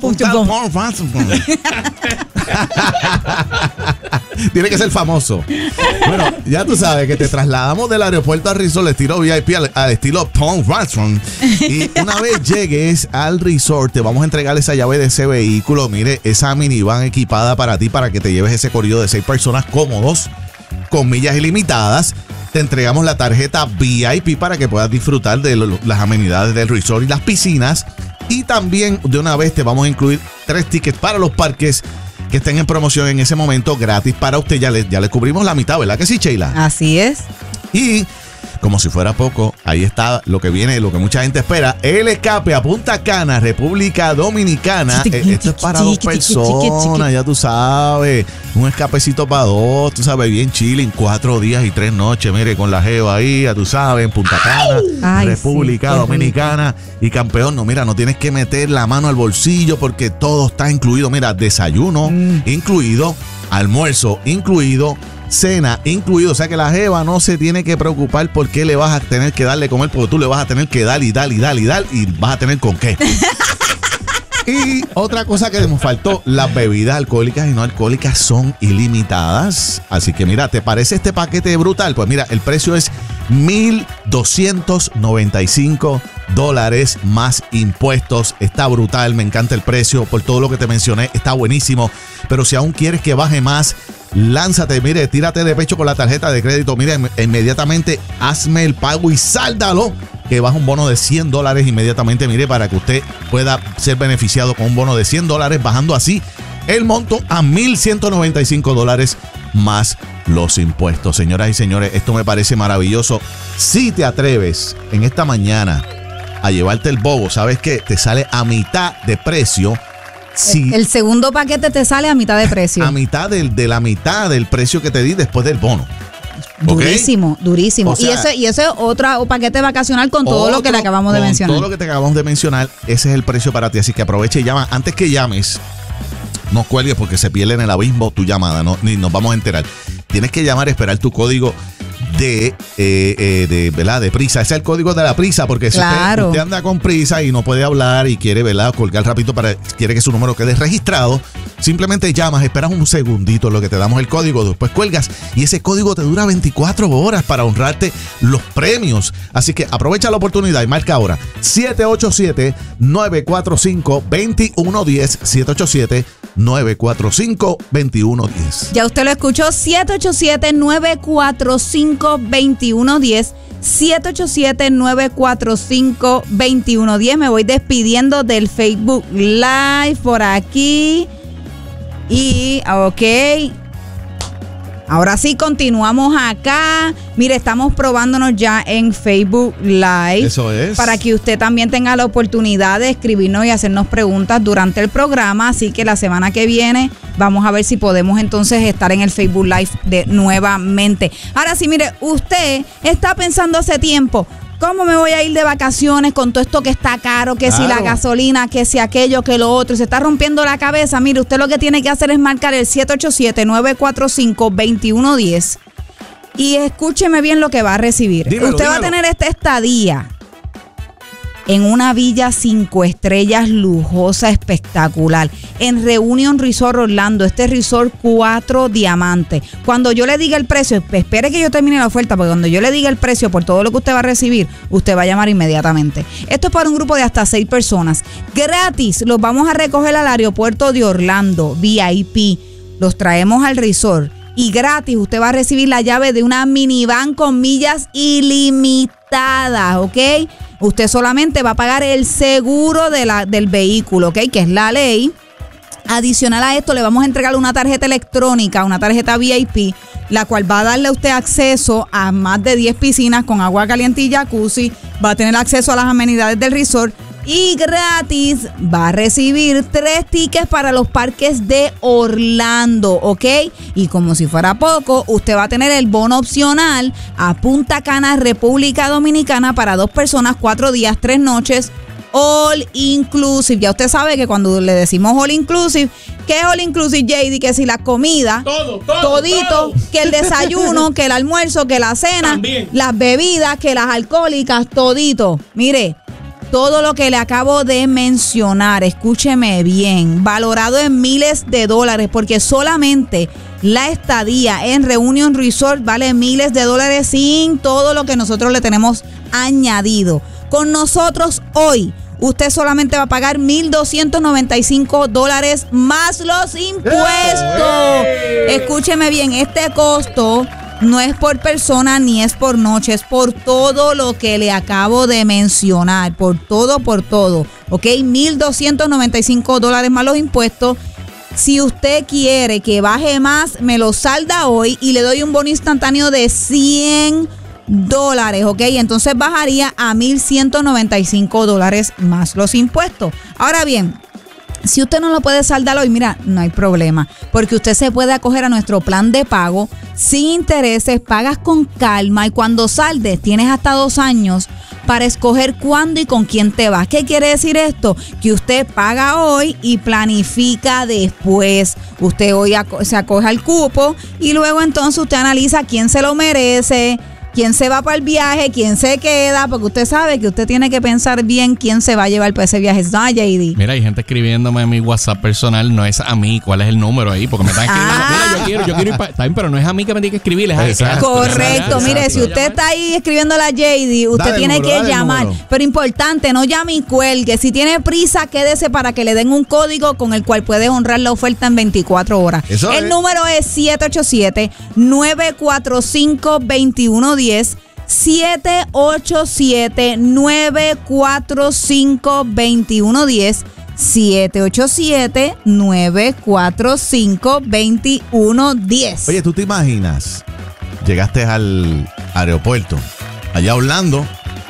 Tiene que ser famoso. Bueno, ya tú sabes que te trasladamos del aeropuerto al resort al estilo V I P, al, al estilo Paul Ransom. Y una vez llegues al resort, te vamos a entregar esa llave de ese vehículo. Mire, esa minivan equipada para ti, para que te lleves ese corrido de seis personas cómodos, con millas ilimitadas. Te entregamos la tarjeta V I P para que puedas disfrutar de lo, las amenidades del resort y las piscinas. Y también de una vez te vamos a incluir tres tickets para los parques que estén en promoción en ese momento, gratis para usted. Ya le, ya le cubrimos la mitad, ¿verdad que sí, Sheila? Así es. Y como si fuera poco, ahí está lo que viene, lo que mucha gente espera. El escape a Punta Cana, República Dominicana. Esto es para dos personas, ya tú sabes. Un escapecito para dos, tú sabes, bien chilling, cuatro días y tres noches. Mire, con la jeva ahí, ya tú sabes, en Punta Cana, Ay, República sí, Dominicana. Y campeón, no, mira, no tienes que meter la mano al bolsillo porque todo está incluido. Mira, desayuno mm. incluido, almuerzo incluido, cena incluido. O sea que la jeva no se tiene que preocupar por qué le vas a tener que darle comer, porque tú le vas a tener que dar y dar y dar y dar y vas a tener con qué. Y otra cosa que nos faltó, las bebidas alcohólicas y no alcohólicas son ilimitadas. Así que mira, ¿te parece este paquete brutal? Pues mira, el precio es mil doscientos noventa y cinco dólares más impuestos. Está brutal, me encanta el precio por todo lo que te mencioné, está buenísimo. Pero si aún quieres que baje más, lánzate, mire, tírate de pecho con la tarjeta de crédito. Mire, inmediatamente hazme el pago y sáldalo, que baja un bono de cien dólares inmediatamente, mire, para que usted pueda ser beneficiado con un bono de cien dólares, bajando así el monto a mil ciento noventa y cinco dólares más los impuestos. Señoras y señores, esto me parece maravilloso. Si te atreves en esta mañana a llevarte el bobo, ¿sabes qué? Te sale a mitad de precio. Sí. El segundo paquete te sale a mitad de precio. A mitad del, de la mitad del precio que te di después del bono. Durísimo, ¿Okay? durísimo. O sea, y ese y ese otro paquete vacacional con todo otro, lo que le acabamos de mencionar. Todo lo que te acabamos de mencionar, ese es el precio para ti. Así que aprovecha y llama. Antes que llames, no cuelgues porque se pierde en el abismo tu llamada, no, ni nos vamos a enterar. Tienes que llamar, esperar tu código de, eh, eh, de, ¿verdad? de prisa. Ese es el código de la prisa, porque claro. si usted, usted anda con prisa y no puede hablar y quiere, ¿verdad? colgar rapidito, para, quiere que su número quede registrado, simplemente llamas, esperas un segundito, lo que te damos el código, después cuelgas y ese código te dura veinticuatro horas para honrarte los premios. Así que aprovecha la oportunidad y marca ahora siete ocho siete, nueve cuatro cinco, dos uno uno cero, siete ocho siete, nueve cuatro cinco, dos uno uno cero. Ya usted lo escuchó, siete ocho siete, nueve cuatro cinco, dos uno uno cero, siete ocho siete, nueve cuatro cinco, dos uno uno cero. Me voy despidiendo del Facebook Live por aquí. Y, ok, ahora sí continuamos acá. Mire, estamos probándonos ya en Facebook Live. Eso es. Para que usted también tenga la oportunidad de escribirnos y hacernos preguntas durante el programa. Así que la semana que viene vamos a ver si podemos entonces estar en el Facebook Live de nuevamente. Ahora sí, mire, usted está pensando hace tiempo, ¿cómo me voy a ir de vacaciones con todo esto que está caro? Que claro. Si la gasolina, que si aquello, que lo otro. Se está rompiendo la cabeza. Mire, usted lo que tiene que hacer es marcar el siete ocho siete, nueve cuatro cinco, dos uno uno cero. Y escúcheme bien lo que va a recibir. Dímelo, usted dímelo. va a tener esta estadía en una villa cinco estrellas lujosa, espectacular, en Reunion Resort Orlando. Este resort cuatro diamantes. Cuando yo le diga el precio, espere que yo termine la oferta, porque cuando yo le diga el precio por todo lo que usted va a recibir, usted va a llamar inmediatamente. Esto es para un grupo de hasta seis personas. Gratis, los vamos a recoger al aeropuerto de Orlando, V I P. Los traemos al resort. Y gratis, usted va a recibir la llave de una minivan con millas ilimitadas, ¿ok? Usted solamente va a pagar el seguro de la, del vehículo, ¿ok? Que es la ley. Adicional a esto, le vamos a entregar una tarjeta electrónica, una tarjeta V I P, la cual va a darle a usted acceso a más de diez piscinas con agua caliente y jacuzzi. Va a tener acceso a las amenidades del resort. Y gratis va a recibir tres tickets para los parques de Orlando, ¿ok? Y como si fuera poco, usted va a tener el bono opcional a Punta Cana, República Dominicana, para dos personas, cuatro días, tres noches, all inclusive. Ya usted sabe que cuando le decimos all inclusive, ¿qué es all inclusive, J D? Que si la comida, todo, todo, todito, todo. Que el desayuno, que el almuerzo, que la cena, también. Las bebidas, que las alcohólicas, todito. Mire, todo lo que le acabo de mencionar, escúcheme bien, valorado en miles de dólares, porque solamente la estadía en Reunion Resort vale miles de dólares sin todo lo que nosotros le tenemos añadido. Con nosotros hoy, usted solamente va a pagar mil doscientos noventa y cinco dólares más los impuestos. Escúcheme bien, este costo no es por persona ni es por noche, es por todo lo que le acabo de mencionar, por todo, por todo, ¿ok? mil doscientos noventa y cinco dólares más los impuestos. Si usted quiere que baje más, me lo salda hoy y le doy un bono instantáneo de cien dólares, ¿ok? Entonces bajaría a mil ciento noventa y cinco dólares más los impuestos. Ahora bien, si usted no lo puede saldar hoy, mira, no hay problema, porque usted se puede acoger a nuestro plan de pago sin intereses, pagas con calma y cuando saldes tienes hasta dos años para escoger cuándo y con quién te vas. ¿Qué quiere decir esto? Que usted paga hoy y planifica después. Usted hoy se acoge al cupo y luego entonces usted analiza quién se lo merece, quién se va para el viaje, quién se queda, porque usted sabe que usted tiene que pensar bien quién se va a llevar para ese viaje. ¿No, J D? Mira, hay gente escribiéndome en mi WhatsApp personal, no es a mí, ¿cuál es el número ahí? Porque me están escribiendo, ah. mira, yo quiero, yo quiero ir para... Está bien, pero no es a mí que me tiene que escribir, es a Exacto. Correcto, exacto, mire, exacto. Si usted está ahí escribiéndole a J D, usted dale tiene número, que llamar. Pero importante, no llame y cuelgue. Si tiene prisa, quédese para que le den un código con el cual puede honrar la oferta en veinticuatro horas. Eso el es. número es siete ocho siete, nueve cuatro cinco, dos uno uno cero. siete ocho siete, nueve cuatro cinco, dos uno uno cero. siete ocho siete, nueve cuatro cinco, dos uno uno cero. Oye, ¿tú te imaginas? Llegaste al aeropuerto, allá Orlando.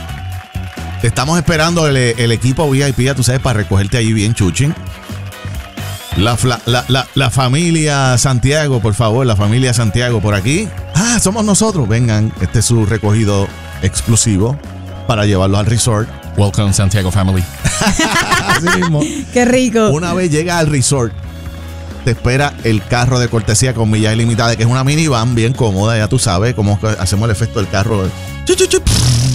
Te estamos esperando el, el equipo V I P, ya tú sabes, para recogerte ahí bien chuchín. La, la, la, la familia Santiago, por favor, la familia Santiago por aquí. Ah, somos nosotros. Vengan, este es su recogido exclusivo para llevarlo al resort. Welcome, Santiago family. Así mismo. Qué rico. Una vez llega al resort, te espera el carro de cortesía con millas ilimitadas, que es una minivan bien cómoda, ya tú sabes cómo hacemos el efecto del carro. Chu, chu, chu.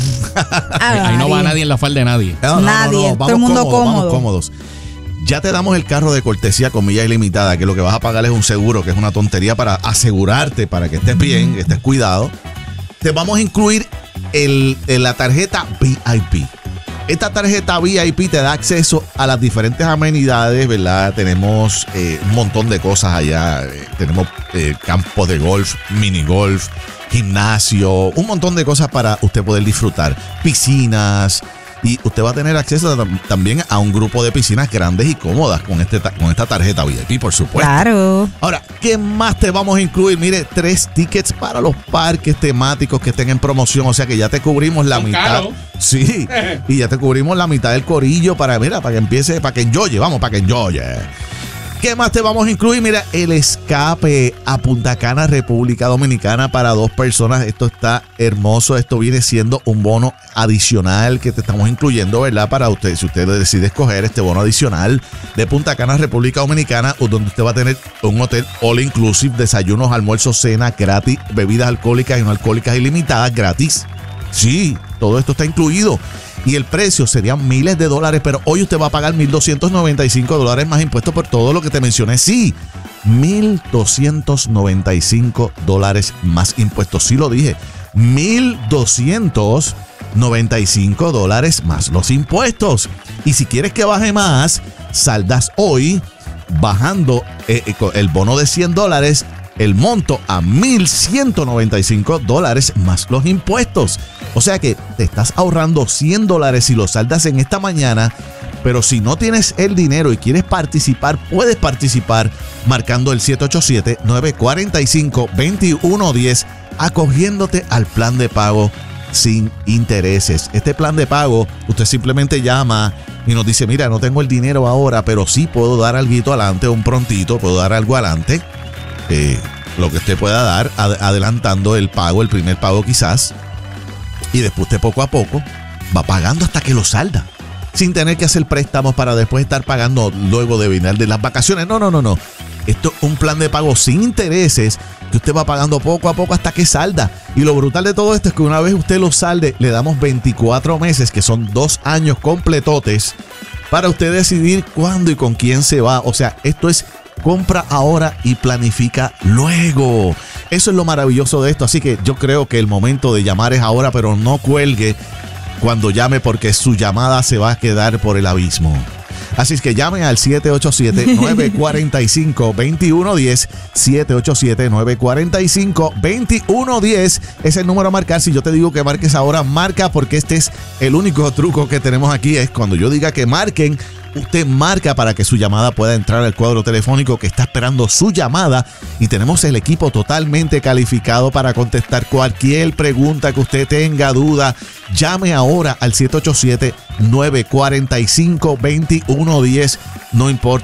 Ahí no va nadie en la falda de nadie. No, no, nadie, no, no. Todo el mundo cómodo, cómodo. Vamos cómodos. Ya te damos el carro de cortesía con millas ilimitadas, que lo que vas a pagar es un seguro, que es una tontería para asegurarte, para que estés bien, que estés cuidado. Te vamos a incluir el, el, la tarjeta V I P. Esta tarjeta V I P te da acceso a las diferentes amenidades, ¿verdad? Tenemos eh, un montón de cosas allá. Eh, tenemos eh, campos de golf, mini golf, gimnasio, un montón de cosas para usted poder disfrutar. Piscinas. Y usted va a tener acceso también a un grupo de piscinas grandes y cómodas con, este, con esta tarjeta V I P, por supuesto. Claro. Ahora, ¿qué más te vamos a incluir? Mire, tres tickets para los parques temáticos que estén en promoción. O sea que ya te cubrimos la Son mitad. Caro. Sí. Y ya te cubrimos la mitad del corillo para, mira, para que empiece, para que enjoye. Vamos, para que enjoye. ¿Qué más te vamos a incluir? Mira, el escape a Punta Cana, República Dominicana, para dos personas. Esto está hermoso. Esto viene siendo un bono adicional que te estamos incluyendo, ¿verdad? Para usted, si usted decide escoger este bono adicional de Punta Cana, República Dominicana, donde usted va a tener un hotel all inclusive, desayunos, almuerzos, cena gratis, bebidas alcohólicas y no alcohólicas ilimitadas gratis. Sí, todo esto está incluido. Y el precio serían miles de dólares, pero hoy usted va a pagar mil doscientos noventa y cinco dólares más impuestos por todo lo que te mencioné. Sí, mil doscientos noventa y cinco dólares más impuestos. Sí lo dije, mil doscientos noventa y cinco dólares más los impuestos. Y si quieres que baje más, saldas hoy bajando eh, el bono de cien dólares, el monto a mil ciento noventa y cinco dólares más los impuestos. O sea que te estás ahorrando cien dólares si lo saldas en esta mañana. Pero si no tienes el dinero y quieres participar, puedes participar marcando el siete ocho siete, nueve cuatro cinco, dos uno uno cero, acogiéndote al plan de pago sin intereses. Este plan de pago, usted simplemente llama y nos dice, mira, no tengo el dinero ahora, pero sí puedo dar algo adelante, un prontito, puedo dar algo adelante. Eh, lo que usted pueda dar, ad- adelantando el pago, el primer pago quizás, y después usted poco a poco va pagando hasta que lo salda, sin tener que hacer préstamos para después estar pagando luego de venir de las vacaciones. No, no, no, no. Esto es un plan de pago sin intereses que usted va pagando poco a poco hasta que salda. Y lo brutal de todo esto es que una vez usted lo salde, le damos veinticuatro meses, que son dos años completotes, para usted decidir cuándo y con quién se va. O sea, esto es compra ahora y planifica luego. Eso es lo maravilloso de esto. Así que yo creo que el momento de llamar es ahora, pero no cuelgue cuando llame, porque su llamada se va a quedar por el abismo. Así es que llamen al siete ocho siete, nueve cuatro cinco, dos uno uno cero, siete ocho siete, nueve cuatro cinco, dos uno uno cero es el número a marcar. Si yo te digo que marques ahora, marca, porque este es el único truco que tenemos aquí. Es cuando yo diga que marquen, usted marca para que su llamada pueda entrar al cuadro telefónico que está esperando su llamada, y tenemos el equipo totalmente calificado para contestar cualquier pregunta que usted tenga, duda. Llame ahora al siete ocho siete, nueve cuatro cinco, dos uno uno cero. No importa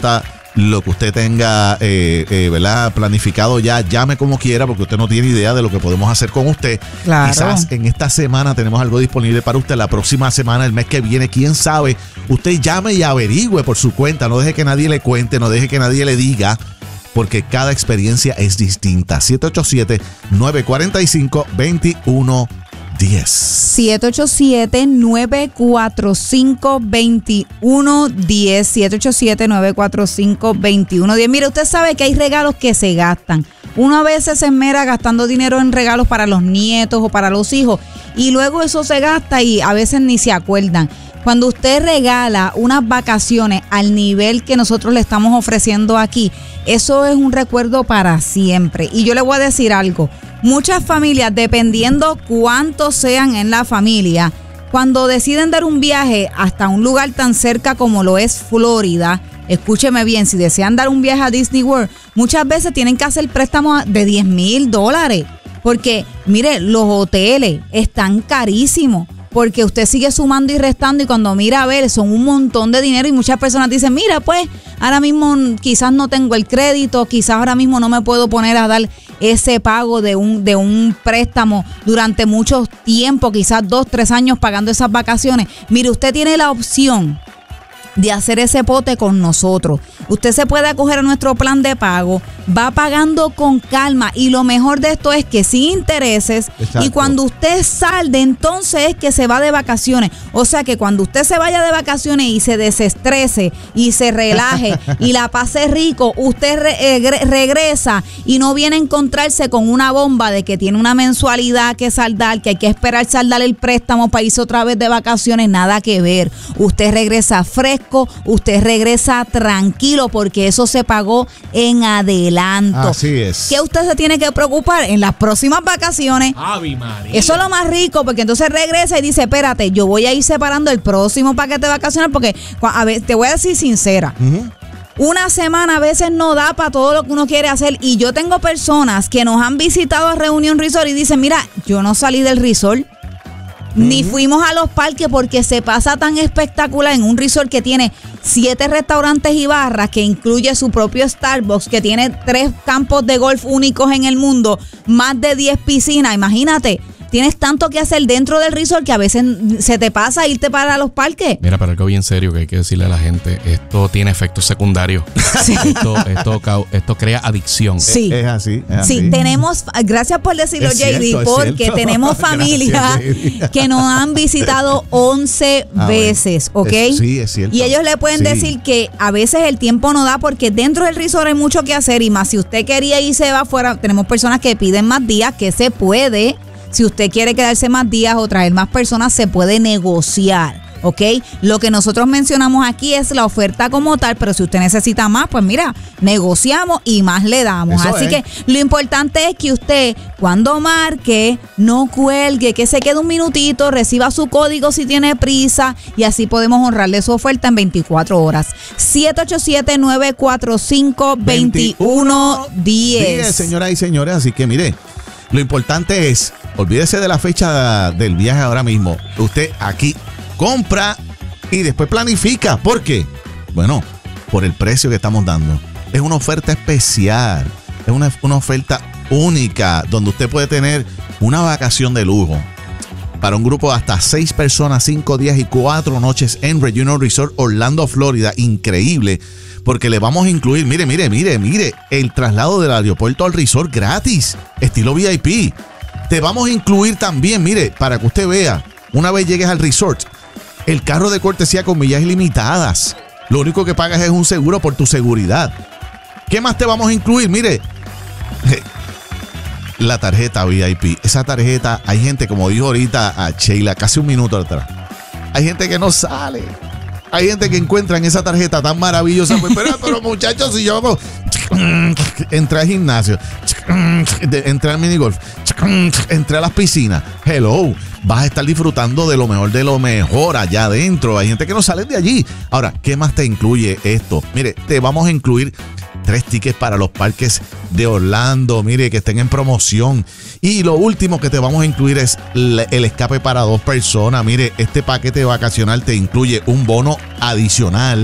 lo que usted tenga eh, eh, ¿verdad? planificado ya, llame como quiera, porque usted no tiene idea de lo que podemos hacer con usted. Claro. Quizás en esta semana tenemos algo disponible para usted, la próxima semana, el mes que viene, quién sabe. Usted llame y averigüe por su cuenta, no deje que nadie le cuente, no deje que nadie le diga, porque cada experiencia es distinta. siete ocho siete, nueve cuatro cinco, dos uno uno cero. siete ocho siete, nueve cuatro cinco, dos uno uno cero. siete ocho siete, nueve cuatro cinco, dos uno uno cero. Mire, usted sabe que hay regalos que se gastan. Uno a veces se esmera gastando dinero en regalos para los nietos o para los hijos, y luego eso se gasta y a veces ni se acuerdan. Cuando usted regala unas vacaciones al nivel que nosotros le estamos ofreciendo aquí, eso es un recuerdo para siempre. Y yo le voy a decir algo. Muchas familias, dependiendo cuántos sean en la familia, cuando deciden dar un viaje hasta un lugar tan cerca como lo es Florida, escúcheme bien, si desean dar un viaje a Disney World, muchas veces tienen que hacer préstamos de diez mil dólares. Porque, mire, los hoteles están carísimos. Porque usted sigue sumando y restando, y cuando mira a ver, son un montón de dinero, y muchas personas dicen, mira, pues ahora mismo quizás no tengo el crédito, quizás ahora mismo no me puedo poner a dar ese pago de un, de un préstamo durante mucho tiempo, quizás dos, tres años pagando esas vacaciones. Mire, usted tiene la opción de hacer ese pote con nosotros. Usted se puede acoger a nuestro plan de pago, va pagando con calma, y lo mejor de esto es que sin intereses. Exacto. Y cuando usted salde, entonces es que se va de vacaciones. O sea que cuando usted se vaya de vacaciones y se desestrese y se relaje y la pase rico, usted re, eh, regresa y no viene a encontrarse con una bomba de que tiene una mensualidad que saldar, que hay que esperar saldar el préstamo para irse otra vez de vacaciones. Nada que ver. Usted regresa fresco, usted regresa tranquilo, porque eso se pagó en adelanto. Así es. ¿Qué usted se tiene que preocupar en las próximas vacaciones? Ave María. Eso es lo más rico, porque entonces regresa y dice, espérate, yo voy a ir separando el próximo paquete de vacaciones, porque a ver, te voy a decir sincera. Uh-huh. Una semana a veces no da para todo lo que uno quiere hacer, y yo tengo personas que nos han visitado a Reunion Resort y dicen, mira, yo no salí del resort. Ni fuimos a los parques, porque se pasa tan espectacular en un resort que tiene siete restaurantes y barras, que incluye su propio Starbucks, que tiene tres campos de golf únicos en el mundo, más de diez piscinas. Imagínate, tienes tanto que hacer dentro del resort que a veces se te pasa irte para los parques. Mira, pero algo bien serio que hay que decirle a la gente, esto tiene efectos secundarios. Sí. Esto, esto, esto crea adicción. Sí. Es así, es sí, así. tenemos, gracias por decirlo, es J D, cierto, porque cierto. tenemos familias que nos han visitado once a veces, ¿ok? Es, sí, es cierto. Y ellos le pueden sí. decir que a veces el tiempo no da, porque dentro del resort hay mucho que hacer, y más si usted quería ir y se va afuera, tenemos personas que piden más días, que se puede. Si usted quiere quedarse más días o traer más personas, se puede negociar, ¿ok? Lo que nosotros mencionamos aquí es la oferta como tal, pero si usted necesita más, pues mira, negociamos y más le damos. Eso Así es. que lo importante es que usted, cuando marque, no cuelgue, que se quede un minutito, reciba su código si tiene prisa, y así podemos honrarle su oferta en veinticuatro horas. siete ocho siete, nueve cuatro cinco, dos uno uno cero. Señoras y señores, así que mire, lo importante es, olvídese de la fecha del viaje ahora mismo. Usted aquí compra y después planifica. ¿Por qué? Bueno, por el precio que estamos dando. Es una oferta especial. Es una, una oferta única, donde usted puede tener una vacación de lujo para un grupo de hasta seis personas, cinco días y cuatro noches en Reunion Resort Orlando, Florida. Increíble, porque le vamos a incluir, mire, mire, mire, mire, el traslado del aeropuerto al resort gratis, estilo V I P. Te vamos a incluir también, mire, para que usted vea, una vez llegues al resort, el carro de cortesía con millas ilimitadas. Lo único que pagas es un seguro por tu seguridad. ¿Qué más te vamos a incluir? Mire, la tarjeta V I P. Esa tarjeta, hay gente, como dijo ahorita a Sheila, casi un minuto atrás, hay gente que no sale. Hay gente que encuentra en esa tarjeta tan maravillosa. Pues, pero, pero muchachos, si yo hago, entré al gimnasio, entré al minigolf, entré a las piscinas, hello, vas a estar disfrutando de lo mejor de lo mejor allá adentro. Hay gente que no sale de allí. Ahora, ¿qué más te incluye esto? Mire, te vamos a incluir tres tickets para los parques de Orlando, mire, que estén en promoción. Y lo último que te vamos a incluir es el escape para dos personas. Mire, este paquete vacacional te incluye un bono adicional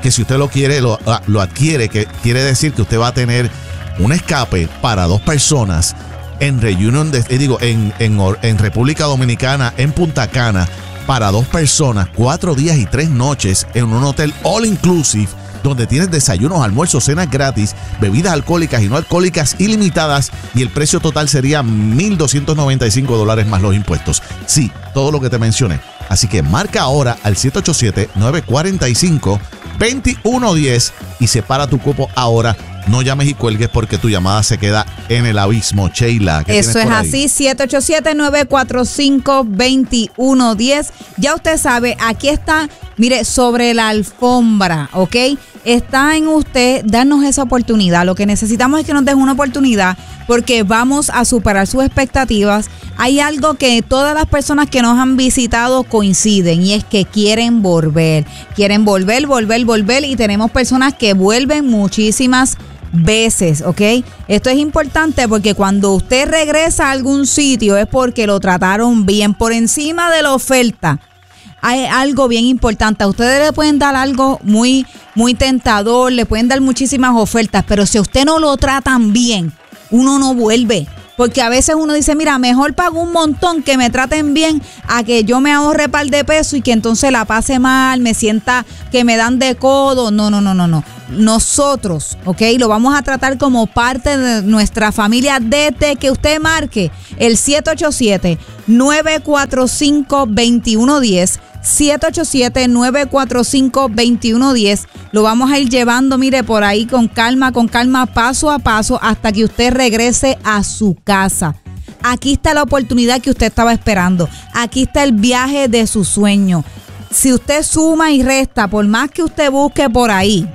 que si usted lo quiere, lo, lo adquiere, que quiere decir que usted va a tener un escape para dos personas en Reunion, de, eh, digo, en, en, en República Dominicana, en Punta Cana, para dos personas, cuatro días y tres noches en un hotel all inclusive, donde tienes desayunos, almuerzos, cenas gratis, bebidas alcohólicas y no alcohólicas ilimitadas, y el precio total sería mil doscientos noventa y cinco dólares más los impuestos. Sí, todo lo que te mencioné. Así que marca ahora al siete ocho siete, nueve cuatro cinco, dos uno uno cero y separa tu cupo ahora. No llames y cuelgues porque tu llamada se queda en el abismo. Sheila, ¿qué Eso es así, siete ocho siete, nueve cuatro cinco, dos uno uno cero. Ya usted sabe, aquí está, mire, sobre la alfombra, ¿ok? Está en usted darnos esa oportunidad. Lo que necesitamos es que nos deje una oportunidad porque vamos a superar sus expectativas. Hay algo que todas las personas que nos han visitado coinciden y es que quieren volver. Quieren volver, volver, volver y tenemos personas que vuelven muchísimas veces, ¿ok? Esto es importante porque cuando usted regresa a algún sitio es porque lo trataron bien por encima de la oferta. Hay algo bien importante. A ustedes le pueden dar algo muy, muy tentador, le pueden dar muchísimas ofertas, pero si a usted no lo tratan bien, uno no vuelve. Porque a veces uno dice, mira, mejor pago un montón que me traten bien a que yo me ahorre par de pesos y que entonces la pase mal, me sienta que me dan de codo. No, no, no, no, no. Nosotros, ¿ok? Lo vamos a tratar como parte de nuestra familia desde que usted marque el siete ocho siete, nueve cuatro cinco, dos uno uno cero. siete ocho siete, nueve cuatro cinco, dos uno uno cero. Lo vamos a ir llevando, mire, por ahí con calma, con calma, paso a paso, hasta que usted regrese a su casa. Aquí está la oportunidad que usted estaba esperando. Aquí está el viaje de su sueño. Si usted suma y resta, por más que usted busque por ahí,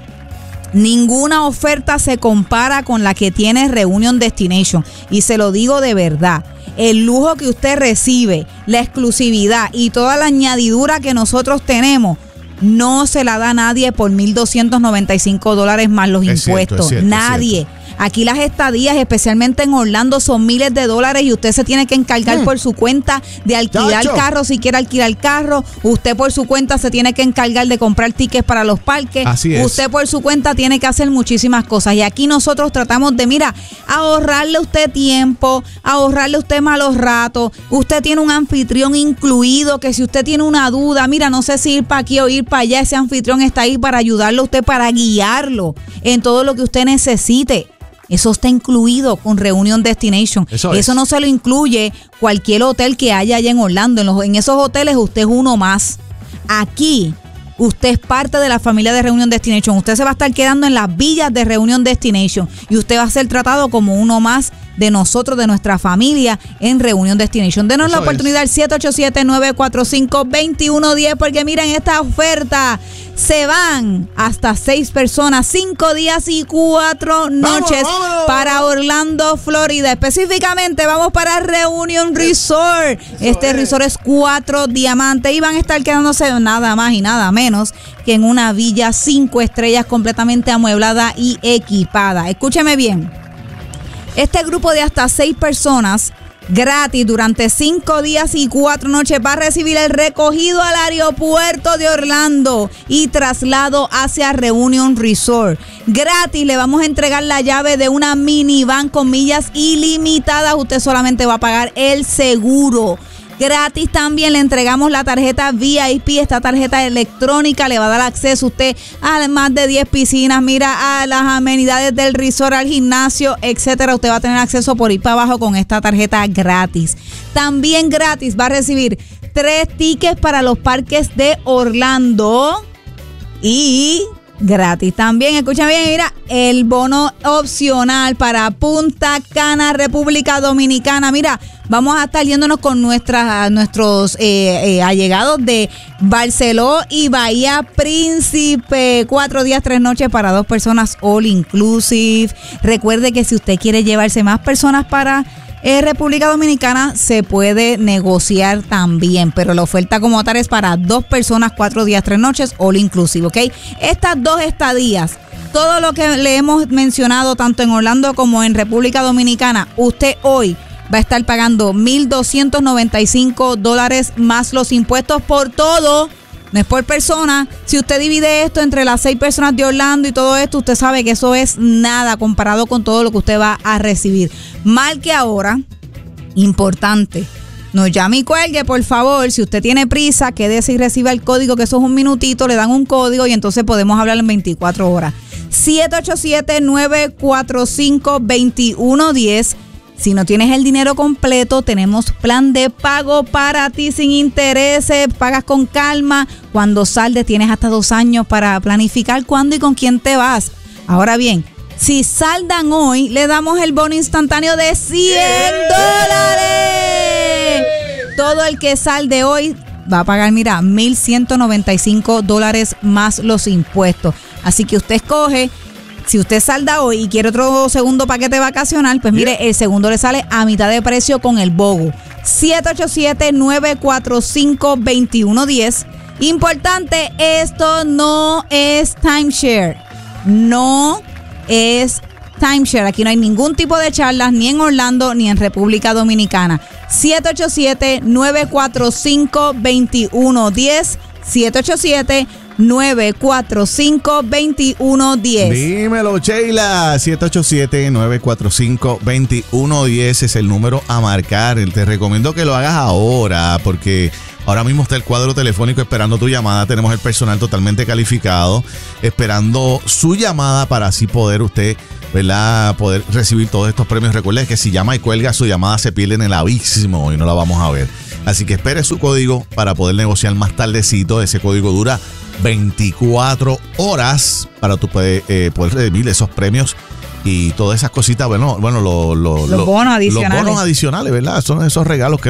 ninguna oferta se compara con la que tiene Reunion Destination. Y se lo digo de verdad. El lujo que usted recibe, la exclusividad y toda la añadidura que nosotros tenemos, no se la da nadie por mil doscientos noventa y cinco dólares más los es impuestos. Cierto, es cierto, nadie. Es cierto. Aquí las estadías, especialmente en Orlando, son miles de dólares y usted se tiene que encargar mm. por su cuenta de alquilar Chacho. carro si quiere alquilar carro. Usted por su cuenta se tiene que encargar de comprar tickets para los parques. Así es. Usted por su cuenta tiene que hacer muchísimas cosas. Y aquí nosotros tratamos de, mira, ahorrarle a usted tiempo, ahorrarle a usted malos ratos. Usted tiene un anfitrión incluido que si usted tiene una duda, mira, no sé si ir para aquí o ir para allá, ese anfitrión está ahí para ayudarlo a usted, para guiarlo en todo lo que usted necesite. Eso está incluido con Reunion Destination. Eso, Eso no se lo incluye cualquier hotel que haya allá en Orlando. En, los, en esos hoteles usted es uno más. Aquí usted es parte de la familia de Reunion Destination. Usted se va a estar quedando en las villas de Reunion Destination y usted va a ser tratado como uno más de nosotros, de nuestra familia en Reunion Destination. Denos Eso la oportunidad al siete ocho siete, nueve cuatro cinco, dos uno uno cero porque miren, esta oferta se van hasta seis personas, cinco días y cuatro noches vámonos, vámonos. para Orlando, Florida. Específicamente vamos para Reunion Resort. Eso este es. resort es cuatro diamantes y van a estar quedándose nada más y nada menos que en una villa cinco estrellas completamente amueblada y equipada. Escúcheme bien. Este grupo de hasta seis personas gratis durante cinco días y cuatro noches va a recibir el recogido al aeropuerto de Orlando y traslado hacia Reunion Resort. Gratis le vamos a entregar la llave de una minivan con millas ilimitadas. Usted solamente va a pagar el seguro. Gratis también le entregamos la tarjeta V I P, esta tarjeta electrónica le va a dar acceso a usted a más de diez piscinas, mira, a las amenidades del resort, al gimnasio, etcétera. Usted va a tener acceso por ir para abajo con esta tarjeta gratis. También gratis va a recibir tres tickets para los parques de Orlando y gratis también, escucha bien, mira, el bono opcional para Punta Cana, República Dominicana. Mira, vamos a estar yéndonos con nuestras, nuestros eh, eh, allegados de Barceló y Bahía Príncipe. Cuatro días, tres noches para dos personas, all inclusive. Recuerde que si usted quiere llevarse más personas para Eh, República Dominicana, se puede negociar también, pero la oferta como tal es para dos personas, cuatro días, tres noches, all inclusive, ¿ok? Estas dos estadías, todo lo que le hemos mencionado tanto en Orlando como en República Dominicana, usted hoy va a estar pagando mil doscientos noventa y cinco dólares más los impuestos por todo, No es por persona. Si usted divide esto entre las seis personas de Orlando y todo esto, usted sabe que eso es nada comparado con todo lo que usted va a recibir. Marque ahora, importante, no llame y cuelgue, por favor. Si usted tiene prisa, quédese y reciba el código, que eso es un minutito, le dan un código y entonces podemos hablar en veinticuatro horas. siete ocho siete, nueve cuatro cinco, dos uno uno cero. Si no tienes el dinero completo, tenemos plan de pago para ti sin intereses, pagas con calma. Cuando saldes tienes hasta dos años para planificar cuándo y con quién te vas. Ahora bien, si saldan hoy, le damos el bono instantáneo de cien dólares. Todo el que salde hoy va a pagar, mira, mil ciento noventa y cinco dólares más los impuestos. Así que usted escoge. Si usted salda hoy y quiere otro segundo paquete vacacional, pues mire, el segundo le sale a mitad de precio con el BOGO. siete ocho siete, nueve cuatro cinco, dos uno uno cero. Importante, esto no es timeshare. No es timeshare. Aquí no hay ningún tipo de charlas, ni en Orlando, ni en República Dominicana. siete ocho siete, nueve cuatro cinco, dos uno uno cero. siete ocho siete, nueve cuatro cinco, dos uno uno cero. Dímelo, Sheila. siete ocho siete, nueve cuatro cinco, dos uno uno cero es el número a marcar. Te recomiendo que lo hagas ahora, porque ahora mismo está el cuadro telefónico esperando tu llamada. Tenemos el personal totalmente calificado, esperando su llamada para así poder usted, ¿verdad?, poder recibir todos estos premios. Recuerde que si llama y cuelga, su llamada se pierde en el abismo y no la vamos a ver. Así que espere su código para poder negociar más tardecito. Ese código dura veinticuatro horas para tú poder, eh, poder recibir esos premios y todas esas cositas. Bueno, bueno lo, lo, los bonos adicionales. Los bonos adicionales, ¿verdad? Son esos regalos que